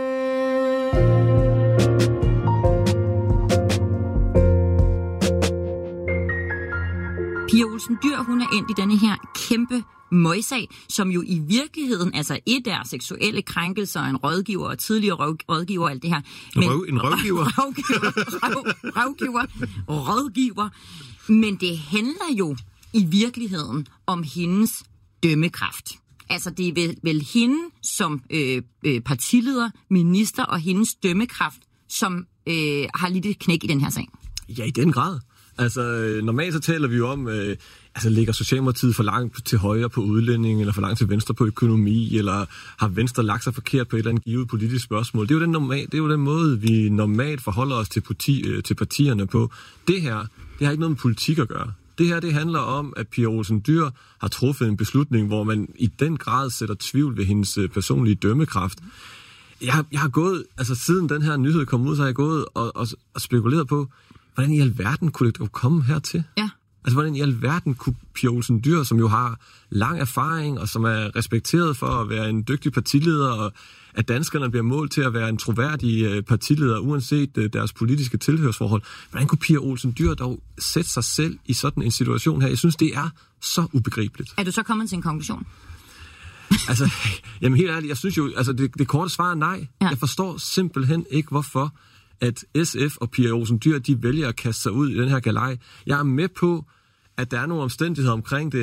Speaker 20: Pia Olsen Dyhr, hun er endt i denne her kæmpe møjsag, som jo i virkeligheden, altså et er seksuelle krænkelser, en rådgiver og tidligere rådgiver og alt det her.
Speaker 3: Men, en rådgiver?
Speaker 20: Rådgiver. Men det handler jo i virkeligheden om hendes dømmekraft. Altså det er vel hende som partileder, minister og hendes dømmekraft, som har lidt et knæk i den her sag.
Speaker 19: Ja, i den grad. Altså normalt så taler vi jo om, ligger Socialdemokratiet for langt til højre på udlænding, eller for langt til venstre på økonomi, eller har Venstre lagt sig forkert på et eller andet givet politisk spørgsmål. Det er jo den måde, vi normalt forholder os til partierne på. Det her, det har ikke noget med politik at gøre. Det her, det handler om, at Pia Olsen Dyhr har truffet en beslutning, hvor man i den grad sætter tvivl ved hendes personlige dømmekraft. Jeg har gået, altså siden den her nyhed kom ud, så har jeg gået og spekuleret på, hvordan i alverden kunne det komme hertil?
Speaker 20: Ja.
Speaker 19: Altså, hvordan i alverden kunne Pia Olsen Dyhr, som jo har lang erfaring, og som er respekteret for at være en dygtig partileder, og at danskerne bliver målt til at være en troværdig partileder, uanset deres politiske tilhørsforhold. Hvordan kunne Pia Olsen Dyhr dog sætte sig selv i sådan en situation her? Jeg synes, det er så ubegribeligt.
Speaker 20: Er du så kommet til en konklusion?
Speaker 19: Altså, jamen helt ærligt, jeg synes jo, altså det korte svar er nej. Ja. Jeg forstår simpelthen ikke, hvorfor at SF og Pia Olsen Dyhr, de vælger at kaste sig ud i den her galej. Jeg er med på, at der er nogle omstændigheder omkring det,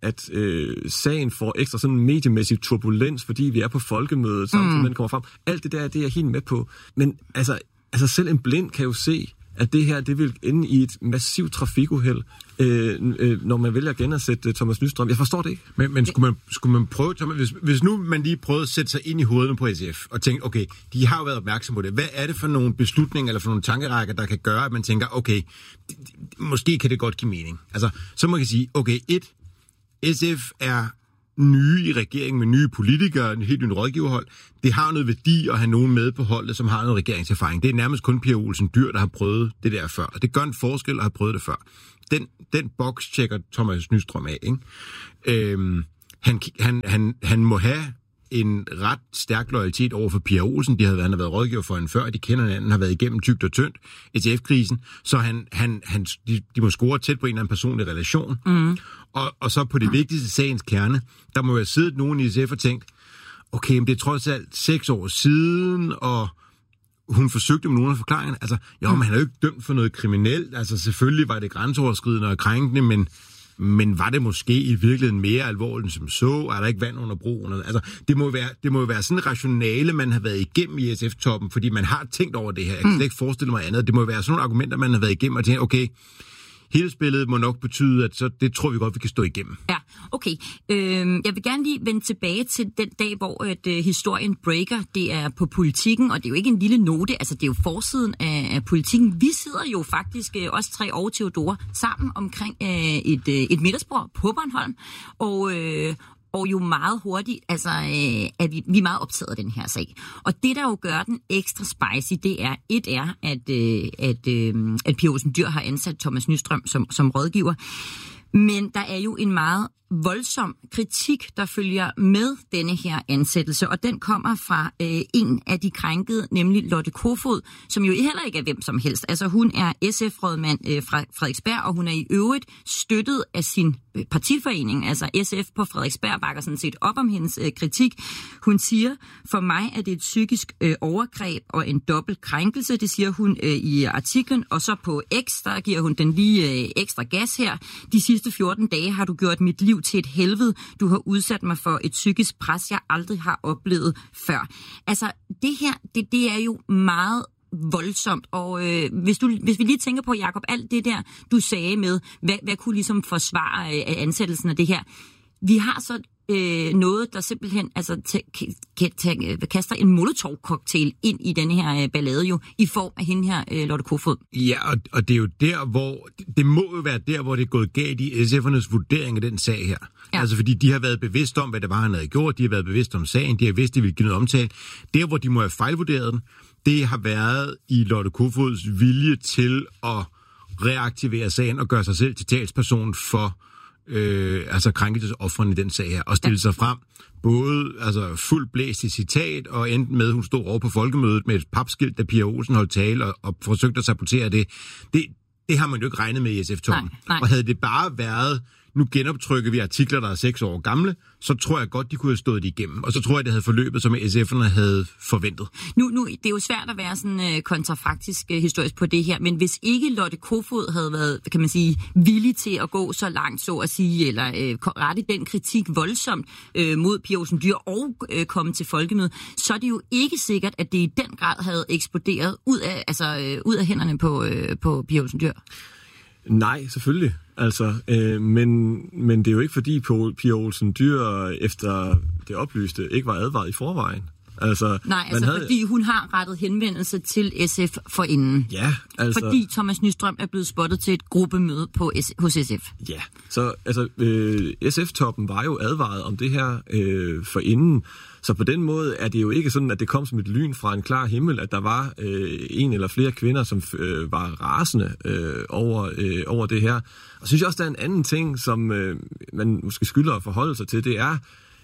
Speaker 19: at sagen får ekstra sådan mediemæssig turbulens, fordi vi er på folkemødet, samtidig den kommer frem. Alt det der, det er jeg helt med på. Men altså selv en blind kan jo se, at det her, det vil ende i et massivt trafikuheld, når man vælger igen at sætte Thomas Nystrøm. Jeg forstår det ikke.
Speaker 3: Men skulle man prøve, Thomas, hvis nu man lige prøvede at sætte sig ind i hovederne på SF, og tænke, okay, de har jo været opmærksom på det. Hvad er det for nogle beslutninger, eller for nogle tankerækker, der kan gøre, at man tænker, okay, måske kan det godt give mening. Altså, så må man sige, okay, SF er nye i regeringen med nye politikere, en helt ny rådgiverhold. Det har noget værdi at have nogen med på holdet, som har noget regeringserfaring. Det er nærmest kun Pia Olsen Dyhr, der har prøvet det der før. Og det gør en forskel at have prøvet det før. Den boks tjekker Thomas Nystrøm af, ikke? Han må have en ret stærk loyalitet over for Pia Olsen. Han har været rådgiver for hende før, de kender hinanden, har været igennem tykt og tyndt SF-krisen, så de må score tæt på en eller anden personlig relation. Og så på det vigtigste sagens kerne, der må jo have siddet nogen i SF og tænkt, okay, men det er trods alt 6 år siden, og hun forsøgte med nogle af forklaringerne. Altså, men han er jo ikke dømt for noget kriminelt. Altså, selvfølgelig var det grænseoverskridende og krænkende, men var det måske i virkeligheden mere alvorligt som så? Er der ikke vand under broen? Altså, det må jo være sådan en rationale, man har været igennem i SF-toppen, fordi man har tænkt over det her. Jeg kan slet ikke forestille mig andet. Det må være sådan nogle argumenter, man har været igennem og tænkt, okay, hele spillet må nok betyde, at så det tror vi godt, vi kan stå igennem.
Speaker 20: Ja, okay. Jeg vil gerne lige vende tilbage til den dag, hvor historien breaker. Det er på Politikken, og det er jo ikke en lille note. Altså, det er jo forsiden af Politikken. Vi sidder jo faktisk, også 3 år Theodora, sammen omkring et middagsbord på Bornholm. Og jo meget hurtigt, altså, at vi er meget optaget af den her sag. Og det, der jo gør den ekstra spicy, det er, at Pia Olsen Dyhr har ansat Thomas Nystrøm som rådgiver. Men der er jo en meget voldsom kritik, der følger med denne her ansættelse, og den kommer fra en af de krænkede, nemlig Lotte Kofod, som jo heller ikke er hvem som helst. Altså hun er SF-rådmand fra Frederiksberg, og hun er i øvrigt støttet af sin partiforening, altså SF på Frederiksberg, bakker sådan set op om hendes kritik. Hun siger, for mig er det et psykisk overgreb og en dobbelt krænkelse, det siger hun i artiklen, og så på X, der giver hun den lige ekstra gas her. De sidste 14 dage har du gjort mit liv til et helvede. Du har udsat mig for et psykisk pres, jeg aldrig har oplevet før. Altså, det her, det er jo meget voldsomt, og hvis vi lige tænker på, Jakob, alt det der, du sagde med, hvad kunne ligesom forsvare ansættelsen af det her? Vi har så noget, der simpelthen kaster en molotov-cocktail ind i denne her ballade jo, i form af hende her, Lotte Kofod.
Speaker 3: Ja, og det er jo der, hvor det må jo være der, hvor det er gået galt i SF'ernes vurdering af den sag her. Ja. Altså, fordi de har været bevidste om, hvad det var, han havde gjort, de har været bevidste om sagen, de har vidst, de ville give noget omtale. Der, hvor de må have fejlvurderet den, det har været i Lotte Kofods vilje til at reaktivere sagen og gøre sig selv til talsperson for krænkelsesoffrene i den sag her, og stille sig frem, både fuldt blæst i citat, og endte med, hun stod over på folkemødet med et papskilt, da Pia Olsen holdt tale, og forsøgte at sabotere det. Det har man jo ikke regnet med i SF-toppen. Og havde det bare været, nu genoptrykker vi artikler, der er 6 år gamle, så tror jeg godt, de kunne have stået det igennem. Og så tror jeg, det havde forløbet, som SF'erne havde forventet.
Speaker 20: Nu, det er jo svært at være sådan kontrafaktisk historisk på det her, men hvis ikke Lotte Kofod havde været, kan man sige, villig til at gå så langt, så at sige, eller rette den kritik voldsomt mod Pia Olsen Dyhr og komme til folkemødet, så er det jo ikke sikkert, at det i den grad havde eksploderet ud af hænderne på Pia Olsen Dyhr.
Speaker 19: Nej, selvfølgelig. Men det er jo ikke fordi Pia Olsen Dyhr efter det oplyste ikke var advaret i forvejen.
Speaker 20: Fordi hun har rettet henvendelse til SF forinden.
Speaker 19: Ja,
Speaker 20: fordi Thomas Nystrøm er blevet spottet til et gruppemøde hos SF.
Speaker 19: Ja, så SF-toppen var jo advaret om det her forinden. Så på den måde er det jo ikke sådan, at det kom som et lyn fra en klar himmel, at der var en eller flere kvinder, som var rasende over det her. Og synes jeg også, der er en anden ting, som man måske skylder at forholde sig til, det er,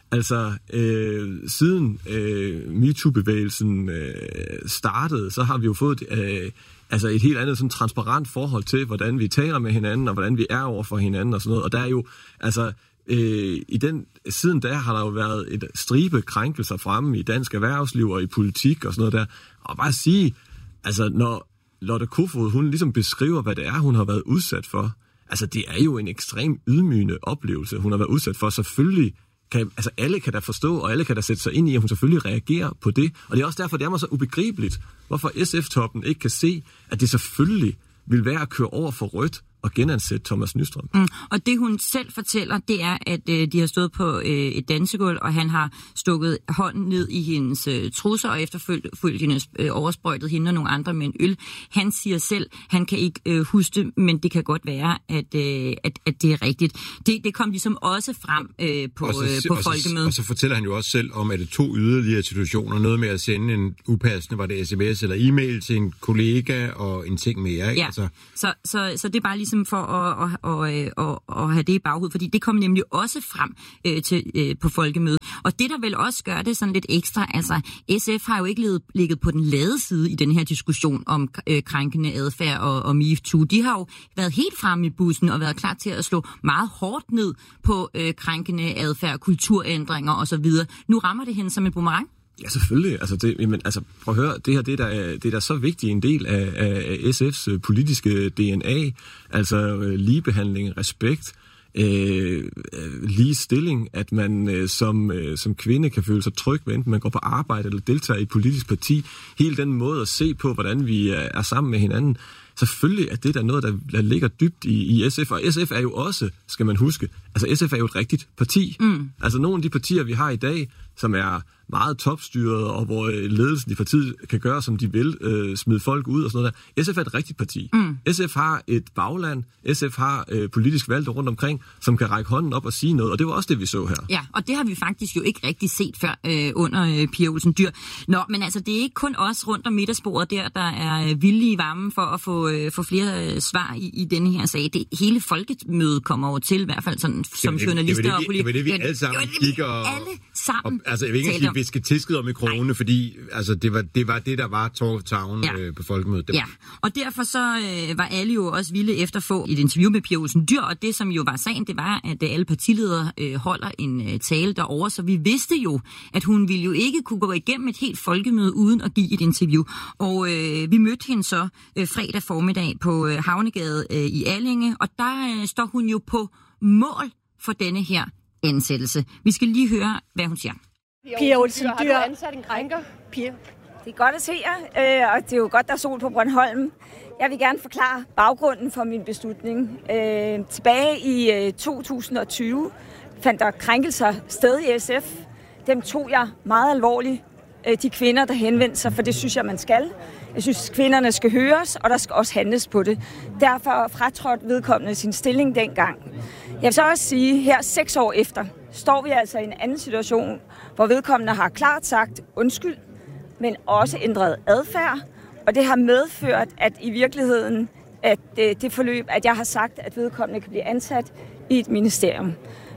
Speaker 19: siden MeToo-bevægelsen startede, så har vi jo fået et helt andet sådan transparent forhold til, hvordan vi taler med hinanden, og hvordan vi er over for hinanden og sådan noget. Og der er jo, siden da har der jo været et stribe krænkelser fremme i dansk erhvervsliv og i politik og sådan noget der. Og bare sige, når Lotte Kofod, hun ligesom beskriver, hvad det er, hun har været udsat for, Altså, det er jo en ekstrem ydmygende oplevelse, hun har været udsat for. Selvfølgelig alle kan da forstå, og alle kan da sætte sig ind i, at hun selvfølgelig reagerer på det. Og det er også derfor, det er mig så ubegribeligt, hvorfor SF-toppen ikke kan se, at det selvfølgelig vil være at køre over for rødt og genansætte Thomas Nystrøm.
Speaker 20: Og det hun selv fortæller, det er, at de har stået på et dansegulv, og han har stukket hånden ned i hendes trusser, og efterfølgende hendes oversprøjtet hende og nogle andre med en øl. Han siger selv, han kan ikke huske det, men det kan godt være, at det er rigtigt. Det kom ligesom også frem på folkemødet.
Speaker 3: Og så fortæller han jo også selv om, at det 2 yderligere situationer, noget med at sende en upassende, var det sms eller e-mail til en kollega og en ting mere. Ikke?
Speaker 20: Ja, altså. Så det er bare ligesom for at have det i baghovedet, fordi det kom nemlig også frem på folkemødet. Og det, der vel også gør det sådan lidt ekstra, altså SF har jo ikke ligget på den lade side i den her diskussion om krænkende adfærd og MeToo. De har jo været helt fremme i bussen og været klar til at slå meget hårdt ned på krænkende adfærd, kulturændringer osv. Nu rammer det hende som en boomerang.
Speaker 19: Ja, selvfølgelig. Altså, prøv at høre, det her det er da så vigtig en del af SF's politiske DNA, altså ligebehandling, respekt, ligestilling, at man som kvinde kan føle sig tryg, enten man går på arbejde eller deltager i et politisk parti. Hele den måde at se på, hvordan vi er sammen med hinanden. Selvfølgelig er det der noget, der ligger dybt i SF, og SF er jo også, skal man huske, altså SF er jo et rigtigt parti. Altså nogle af de partier, vi har i dag, som er meget topstyret, og hvor ledelsen i partiet kan gøre, som de vil, smide folk ud og sådan noget der. SF er et rigtigt parti. SF har et bagland, SF har politisk valgte rundt omkring, som kan række hånden op og sige noget, og det var også det, vi så her. Ja,
Speaker 20: og det har vi faktisk jo ikke rigtig set før under Pia Olsen Dyhr. Nå, men altså, det er ikke kun os rundt om middagsbordet der er villige i varmen for at få flere svar i denne her sag. Det hele folkemødet kommer over til, i hvert fald sådan, som journalister og politikere.
Speaker 3: Det var det, vi alle sammen gik og... Altså, jeg vil ikke sige, at vi skal tilskede om mikrofonerne, fordi altså, det var det, der var tårtavlen på folkemødet.
Speaker 20: Ja, og derfor så var alle jo også vilde efter at få et interview med Pia Olsen Dyhr, og det, som jo var sagen, det var, at alle partiledere holder en tale derovre, så vi vidste jo, at hun ville jo ikke kunne gå igennem et helt folkemøde uden at give et interview. Og vi mødte hende så fredag formiddag på Havnegade i Allinge, og der står hun jo på mål for denne her ansættelse. Vi skal lige høre, hvad hun siger.
Speaker 23: Pia Olsen Dyhr.
Speaker 25: Har du ansat en krænker?
Speaker 23: Pia.
Speaker 24: Det er godt at se jer, og det er jo godt, der er sol på Bornholm. Jeg vil gerne forklare baggrunden for min beslutning. Tilbage i 2020 fandt der krænkelser sted i SF. Dem tog jeg meget alvorligt. De kvinder, der henvendte sig, for det synes jeg, man skal. Jeg synes, kvinderne skal høres, og der skal også handles på det. Derfor fratrådte vedkommende sin stilling dengang. Jeg vil så også sige, her 6 år efter, står vi altså i en anden situation, hvor vedkommende har klart sagt undskyld, men også ændret adfærd. Og det har medført, at i virkeligheden, at det forløb, at jeg har sagt, at vedkommende kan blive ansat i et ministerium.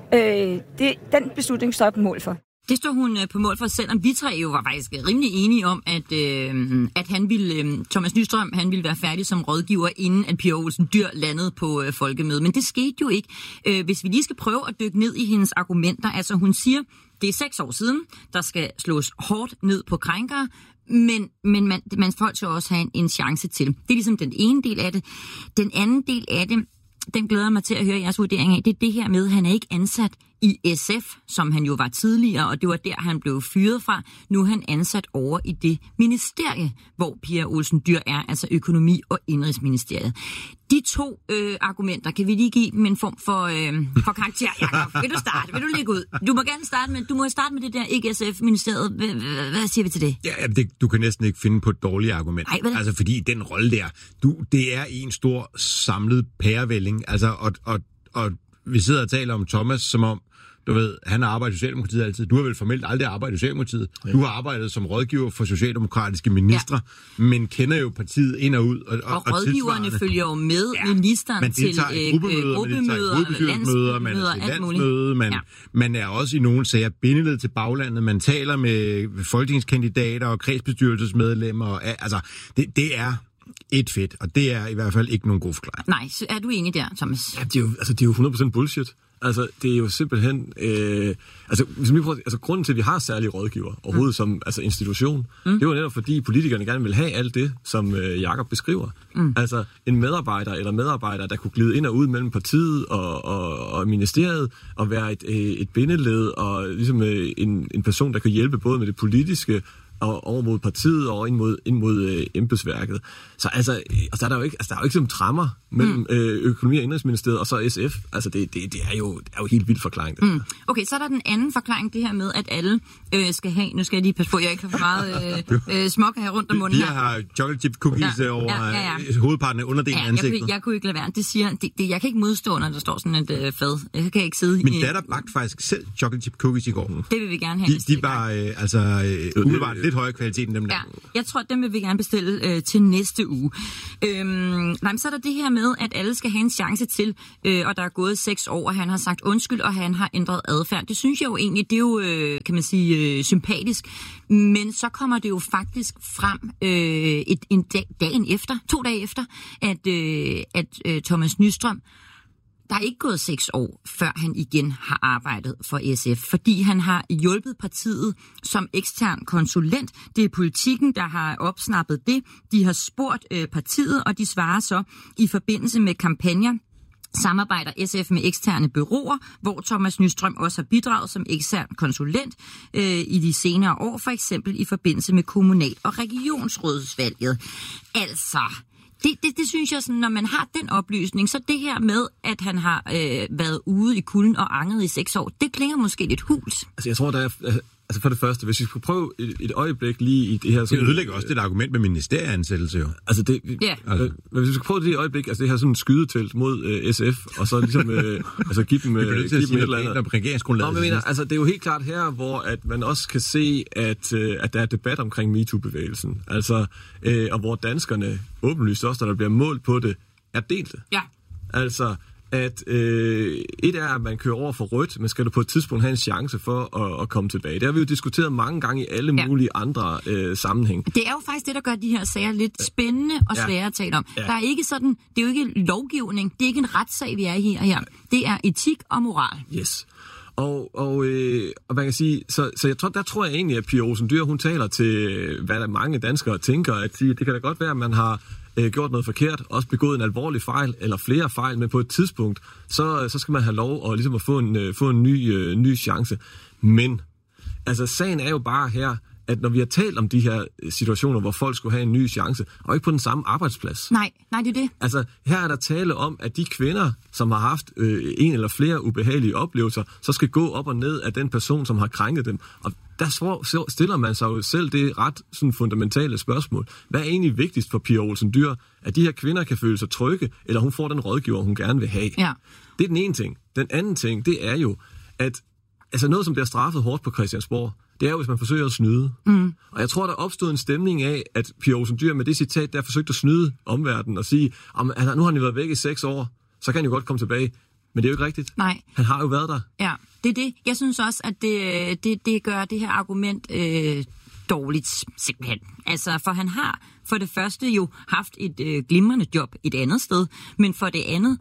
Speaker 24: Den beslutning står jeg på mål for.
Speaker 20: Det står hun på mål for, selvom vi tre jo var faktisk rimelig enige om, at han ville, Thomas Nystrøm, han ville være færdig som rådgiver, inden at Pia Olsen Dyhr landede på folkemødet. Men det skete jo ikke. Hvis vi lige skal prøve at dykke ned i hendes argumenter, altså hun siger, det er 6 år siden, der skal slås hårdt ned på krænkere, men man folk skal også have en chance til. Det er ligesom den ene del af det. Den anden del af det, den glæder mig til at høre jeres vurdering af, det er det her med, at han er ikke ansat i SF, som han jo var tidligere, og det var der, han blev fyret fra. Nu er han ansat over i det ministerie, hvor Pia Olsen Dyhr er, altså økonomi- og indrigsministeriet. De 2 argumenter, kan vi lige give dem en form for karakter? Jakob, vil du starte? Vil du lægge ud? Du må gerne starte med det der ikke SF-ministeriet. Hvad siger vi til det?
Speaker 3: Ja, du kan næsten ikke finde på et dårligt argument.
Speaker 20: Ej,
Speaker 3: altså, fordi den rolle der, det er en stor samlet pærevælling. Altså, og vi sidder og taler om Thomas, som om, du ved, han har arbejdet i Socialdemokratiet altid. Du har vel formelt aldrig arbejdet i Socialdemokratiet. Ja. Du har arbejdet som rådgiver for socialdemokratiske ministre, men kender jo partiet ind og ud.
Speaker 20: Og rådgiverne følger jo med ministeren til gruppemøder,
Speaker 3: landsmøder, man er også i nogle sager bindeled til baglandet. Man taler med folketingskandidater og kredsbestyrelsesmedlemmer. Altså, det er et fedt, og det er i hvert fald ikke nogen god forklaring.
Speaker 20: Nej, så er du enig der, Thomas?
Speaker 19: Ja, det er jo 100% bullshit. Altså, det er jo simpelthen... grunden til, at vi har særlige rådgiver overhovedet som institution, det var netop fordi politikerne gerne vil have alt det, som Jakob beskriver. Altså, en medarbejder, der kunne glide ind og ud mellem partiet og ministeriet, og være et bindeled, og ligesom en person, der kan hjælpe både med det politiske, og over mod partiet og ind mod embedsværket. Så der er jo ikke sådan trammer mellem økonomi- og indrigsministeriet og så SF. Altså det er jo helt vildt forklaring.
Speaker 20: Okay, så er der den anden forklaring, det her med, at alle skal have, nu skal jeg lige passe på, jeg ikke har for meget småk her rundt om munden.
Speaker 3: Vi har chocolate chip cookies over hovedparten af underdelen af ansigtet.
Speaker 20: Jeg kunne ikke lade være. Det siger, jeg kan ikke modstå, når der står sådan et fad. Jeg kan ikke sidde
Speaker 3: Min datter bagte faktisk selv chocolate chip cookies i går.
Speaker 20: Det vil vi gerne have.
Speaker 3: De var umiddelbart lidt højere kvalitet end dem der.
Speaker 20: Ja, jeg tror, dem vil vi gerne bestille til næste uge. Så er der det her med, at alle skal have en chance til, og der er gået 6 år, og han har sagt undskyld, og han har ændret adfærd. Det synes jeg jo egentlig, det er jo, kan man sige, sympatisk. Men så kommer det jo faktisk frem 2 dage efter, at Thomas Nyström, der er ikke gået 6 år, før han igen har arbejdet for SF, fordi han har hjulpet partiet som ekstern konsulent. Det er Politikken, der har opsnappet det. De har spurgt partiet, og de svarer så i forbindelse med kampagner. Samarbejder SF med eksterne bureauer, hvor Thomas Nyström også har bidraget som ekstern konsulent i de senere år, for eksempel i forbindelse med kommunal- og regionsrådsvalget. Altså... Det synes jeg, sådan, når man har den oplysning, så det her med, at han har været ude i kulden og angret i 6 år, det klinger måske lidt huls.
Speaker 19: Altså jeg tror, der er... Altså for det første, hvis vi skulle prøve et øjeblik lige i det her...
Speaker 3: Det ødelægger også det argument med ministerieansættelse jo.
Speaker 19: Altså det... Hvis vi skulle prøve det i et øjeblik, altså det her sådan skydetelt mod SF, og så ligesom give dem et eller andet...
Speaker 3: regeringsgrundlaget.
Speaker 19: Altså det er jo helt klart her, hvor at man også kan se, at der er debat omkring MeToo-bevægelsen. Altså, og hvor danskerne åbenlyst også, når der bliver målt på det, er delte.
Speaker 20: Ja.
Speaker 19: Altså... at et er, at man kører over for rødt, men skal du på et tidspunkt have en chance for at komme tilbage. Det har vi jo diskuteret mange gange i alle mulige andre sammenhæng.
Speaker 20: Det er jo faktisk det, der gør de her sager lidt spændende og svære at tale om. Ja. Der er ikke sådan, det er jo ikke lovgivning, det er ikke en retssag, vi er i her. Det er etik og moral.
Speaker 19: Yes. Og man kan sige, så der tror jeg egentlig, at Pia Olsen Dyhr, hun taler til, hvad mange danskere tænker, at det kan da godt være, at man har gjort noget forkert, også begået en alvorlig fejl, eller flere fejl, men på et tidspunkt, så skal man have lov og ligesom at få en ny chance. Men, altså sagen er jo bare her, at når vi har talt om de her situationer, hvor folk skulle have en ny chance, og ikke på den samme arbejdsplads.
Speaker 20: Nej, det er det.
Speaker 19: Altså, her er der tale om, at de kvinder, som har haft en eller flere ubehagelige oplevelser, så skal gå op og ned af den person, som har krænket dem. Og der stiller man sig jo selv det ret sådan fundamentale spørgsmål. Hvad er egentlig vigtigst for Pia Olsen Dyhr? At de her kvinder kan føle sig trygge, eller hun får den rådgiver, hun gerne vil have?
Speaker 20: Ja.
Speaker 19: Det er den ene ting. Den anden ting, det er jo, at altså noget, som bliver straffet hårdt på Christiansborg, det er jo, hvis man forsøger at snyde. Og jeg tror, der opstod en stemning af, at Pia Olsen Dyhr med det citat, der forsøgte at snyde omverdenen og sige, nu har han jo været væk i 6 år, så kan han jo godt komme tilbage. Men det er jo ikke rigtigt.
Speaker 20: Nej.
Speaker 19: Han har jo været der.
Speaker 20: Ja, det er det. Jeg synes også, at det gør det her argument dårligt, simpelthen. Altså, for han har for det første jo haft et glimrende job et andet sted, men for det andet,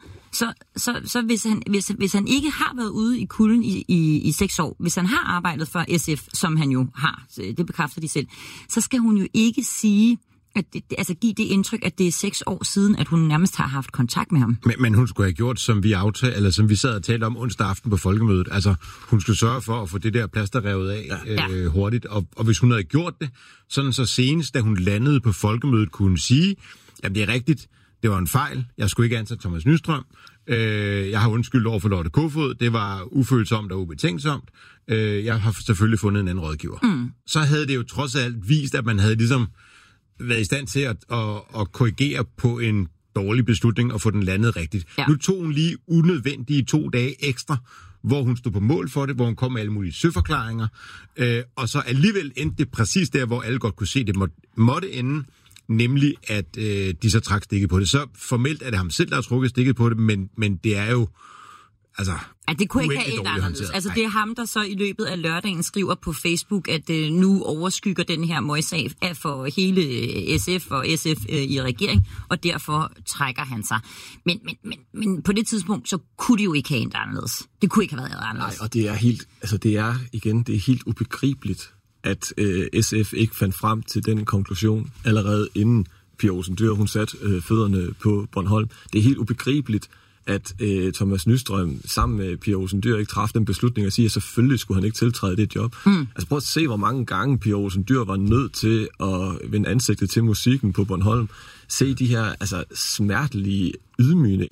Speaker 20: så hvis han ikke har været ude i kulden i 6 år, hvis han har arbejdet for SF, som han jo har, det bekræfter de selv, så skal hun jo ikke sige, at give det indtryk, at det er 6 år siden, at hun nærmest har haft kontakt med ham.
Speaker 3: Men hun skulle have gjort, som vi sad og talte om onsdag aften på folkemødet. Altså, hun skulle sørge for at få det der plaster revet af hurtigt. Og hvis hun havde gjort det, sådan så senest, da hun landede på folkemødet, kunne hun sige, at det er rigtigt, det var en fejl. Jeg skulle ikke ansætte Thomas Nyström. Jeg har undskyldt over for Lotte Kofod. Det var ufølsomt og ubetænksomt. Jeg har selvfølgelig fundet en anden rådgiver. Så havde det jo trods alt vist, at man havde ligesom været i stand til at korrigere på en dårlig beslutning og få den landet rigtigt. Ja. Nu tog hun lige unødvendige 2 dage ekstra, hvor hun stod på mål for det, hvor hun kom med alle mulige søforklaringer, og så alligevel endte det præcis der, hvor alle godt kunne se, det måtte ende, nemlig at de så trak stikket på det. Så formelt er det ham selv, der har trukket stikket på det, men det er jo altså...
Speaker 20: Ja, det kunne ikke have et anderledes. Altså, det er ham, der så i løbet af lørdagen skriver på Facebook, at nu overskygger den her møgssag for hele SF og SF i regering, og derfor trækker han sig. Men på det tidspunkt, så kunne det jo ikke have et anderledes. Det kunne ikke have været anderledes.
Speaker 19: Nej, og det er helt, altså det er helt ubegribeligt, at SF ikke fandt frem til den konklusion allerede inden Pia Olsen Dyhr, hun satte fødderne på Bornholm. Det er helt ubegribeligt, at Thomas Nyström sammen med Pia Olsen Dyhr ikke træffede den beslutning og sige, at selvfølgelig skulle han ikke tiltræde det job. Altså prøv at se, hvor mange gange Pia Olsen Dyhr var nødt til at vende ansigtet til musikken på Bornholm. Se de her smertelige, ydmygende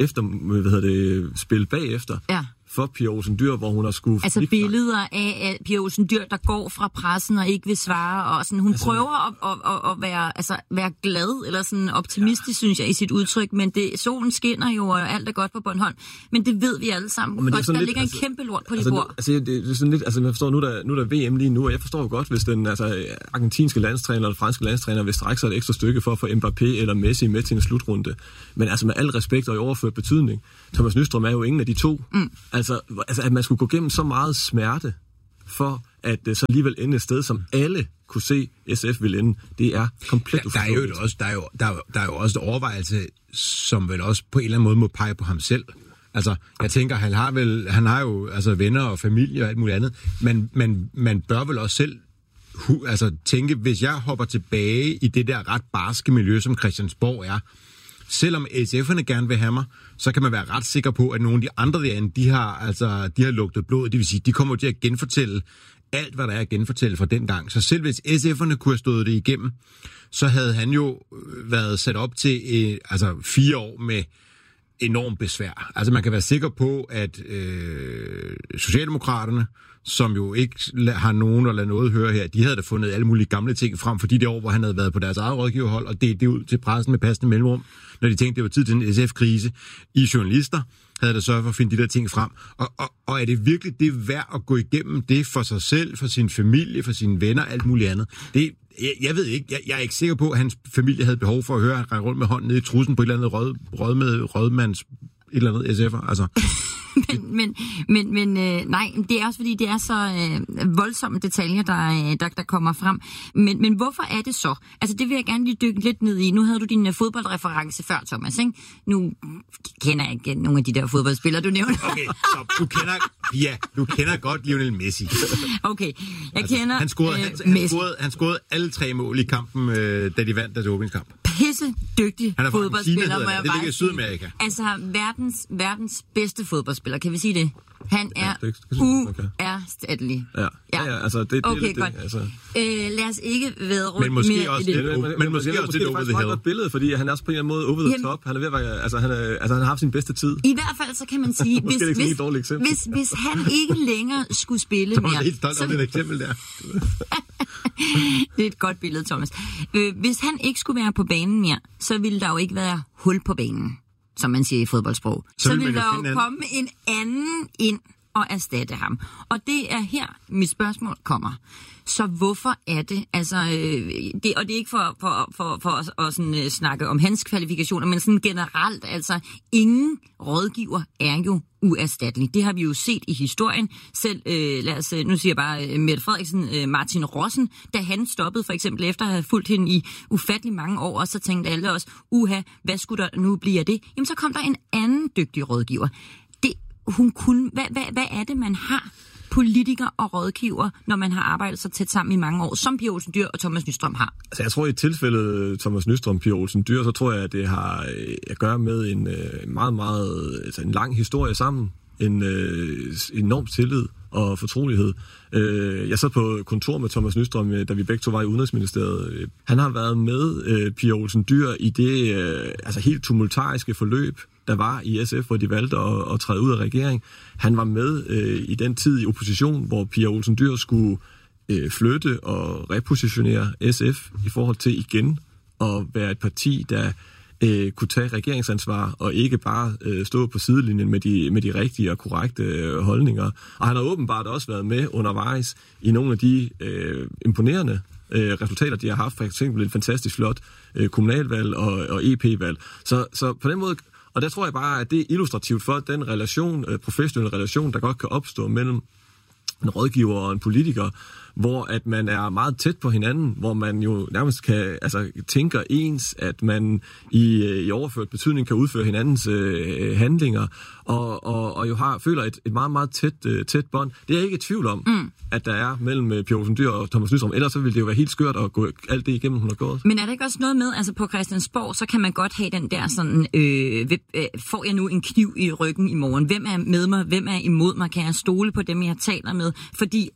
Speaker 19: spil bagefter. Ja. For Pia Olsen Dyhr, hvor hun har skulle...
Speaker 20: Altså billeder af Pia Olsen Dyhr, der går fra pressen og ikke vil svare, og sådan, hun prøver at være glad, eller sådan optimistisk, synes jeg, i sit udtryk, men solen skinner jo, og alt er godt på Bornholm. Men det ved vi alle sammen godt. Der ligger en kæmpe lort på de bord.
Speaker 19: Det er sådan lidt, man forstår, nu er der VM lige nu, og jeg forstår jo godt, hvis den argentinske landstræner eller franske landstræner vil strække sig et ekstra stykke for at få Mbappé eller Messi med til en slutrunde. Men altså med al respekt og i overført betydning, Thomas Nyström er jo ingen af de to. Altså, at man skulle gå gennem så meget smerte, for at det så alligevel ende et sted, som alle kunne se, SF ville ende. Det er komplet uforståeligt.
Speaker 3: Der er jo også et overvejelse, som vel også på en eller anden måde må pege på ham selv. Altså, jeg tænker, han har jo venner og familie og alt muligt andet, men man bør vel også selv tænke, hvis jeg hopper tilbage i det der ret barske miljø, som Christiansborg er, selvom SF'erne gerne vil have mig, så kan man være ret sikker på, at nogle af de andre derinde, de har lugtet blod. Det vil sige, de kommer til at genfortælle alt, hvad der er at genfortælle fra den gang. Så selv hvis SF'erne kunne have stået det igennem, så havde han jo været sat op til 4 år med enorm besvær. Altså man kan være sikker på, at Socialdemokraterne, som jo ikke har nogen at lade noget høre her, de havde da fundet alle mulige gamle ting frem for de år, hvor han havde været på deres eget rådgiverhold, og det ud til pressen med passende mellemrum, når de tænkte, det var tid til en SF-krise. I journalister havde der sørget for at finde de der ting frem. Og er det virkelig det værd at gå igennem det for sig selv, for sin familie, for sine venner, alt muligt andet? Jeg ved ikke. Jeg er ikke sikker på, at hans familie havde behov for at høre, at han rundt med hånden nede i trussen på et eller andet rødmands et eller andet SF'er, altså.
Speaker 20: Men nej, det er også fordi, det er så voldsomme detaljer, der kommer frem. Men hvorfor er det så? Altså, det vil jeg gerne lige dykke lidt ned i. Nu havde du din fodboldreference før, Thomas, ikke? Nu kender jeg ikke nogle af de der fodboldspillere, du nævner.
Speaker 3: Okay, så du kender godt Lionel Messi.
Speaker 20: Okay, jeg kender
Speaker 3: Han scorede alle 3 mål i kampen, da de vandt deres åbningskamp.
Speaker 20: Pisse dygtig fodboldspiller, må jeg bare sige.
Speaker 3: Det ligger i Sydamerika.
Speaker 20: Altså, verdens bedste fodboldspiller, kan vi sige det? Han er uerstattelig.
Speaker 19: Ja, altså det
Speaker 20: okay,
Speaker 19: det,
Speaker 20: godt.
Speaker 19: Altså.
Speaker 20: Lad os ikke være rundt mere i det.
Speaker 3: Men måske også lidt over the hill.
Speaker 19: Et billede, fordi han er også på en eller anden måde over the top. Han er ved at være, han har haft sin bedste tid.
Speaker 20: I hvert fald så kan man sige, hvis han ikke længere skulle spille mere.
Speaker 3: Så er helt stolt om det eksempel der.
Speaker 20: Det er et godt billede, Thomas. Hvis han ikke skulle være på banen mere, så ville der jo ikke være hul på banen, som man siger i fodboldsprog. Så ville der jo komme en anden ind og erstatte ham. Og det er her, mit spørgsmål kommer. Så hvorfor er det, altså, og det er ikke for at sådan, snakke om hans kvalifikationer, men sådan generelt, altså, ingen rådgiver er jo uerstattelig. Det har vi jo set i historien. Selv, nu siger jeg bare Mette Frederiksen, Martin Rossen, da han stoppede for eksempel efter at have fulgt hende i ufattelig mange år, og så tænkte alle også, hvad skulle der nu blive af det? Jamen, så kom der en anden dygtig rådgiver. Hvad er det, man har politikere og rådgiver, når man har arbejdet så tæt sammen i mange år, som Pia Olsen Dyhr og Thomas Nyström har?
Speaker 19: Altså, jeg tror i tilfældet Thomas Nyström og Pia Olsen Dyhr, så tror jeg, at det har at gøre med en meget, meget en lang historie sammen. En enorm tillid og fortrolighed. Jeg sad på kontor med Thomas Nyström, da vi begge to var i Udenrigsministeriet. Han har været med Pia Olsen Dyhr i det helt tumultariske forløb, der var i SF, hvor de valgte at træde ud af regering. Han var med i den tid i opposition, hvor Pia Olsen Dyhr skulle flytte og repositionere SF i forhold til igen at være et parti, der kunne tage regeringsansvar og ikke bare stå på sidelinjen med de rigtige og korrekte holdninger. Og han har åbenbart også været med undervejs i nogle af de imponerende resultater, de har haft. For eksempel et fantastisk flot kommunalvalg og EP-valg. Så på den måde, Og der tror jeg bare, at det er illustrativt for den relation, professionelle relation, der godt kan opstå mellem en rådgiver og en politiker, hvor at man er meget tæt på hinanden, hvor man jo nærmest kan, tænker ens, at man i overført betydning kan udføre hinandens handlinger, og jo føler et meget, meget tæt bånd. Det er jeg ikke i tvivl om, at der er mellem Pia Olsen Dyhr og Thomas Nyström. Ellers så ville det jo være helt skørt at gå alt det igennem, hun har gået.
Speaker 20: Men er der ikke også noget med, altså på Christiansborg, så kan man godt have den der sådan, får jeg nu en kniv i ryggen i morgen? Hvem er med mig? Hvem er imod mig? Kan jeg stole på dem, jeg taler med? Fordi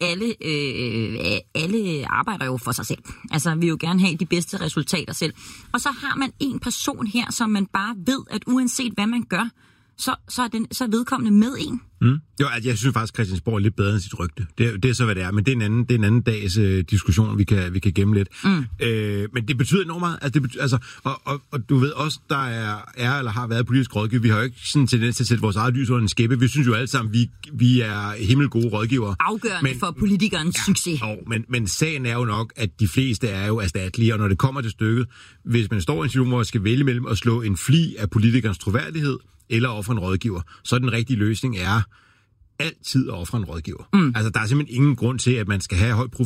Speaker 20: alle arbejder jo for sig selv. Altså, vi vil jo gerne have de bedste resultater selv. Og så har man en person her, som man bare ved, at uanset hvad man gør, så er vedkommende med en.
Speaker 3: Jo, altså, jeg synes faktisk, Christiansborg er lidt bedre end sit rygte. Det er så, hvad det er. Men det er en anden dags diskussion, vi kan gemme lidt. Men det betyder enormt meget. Og du ved også, der er eller har været politisk rådgiver. Vi har jo ikke sådan tendens til at sætte vores eget lys under en skæppe. Vi synes jo alle sammen, vi er himmelgode rådgivere.
Speaker 20: Afgørende for politikernes succes.
Speaker 3: Men sagen er jo nok, at de fleste er jo erstattelige. Og når det kommer til stykket, hvis man står i en situation, hvor man skal vælge mellem at slå en fli af politikernes troværdighed, eller ofre en rådgiver, så den rigtige løsning er altid at ofre en rådgiver. Altså, der er simpelthen ingen grund til, at man skal have høj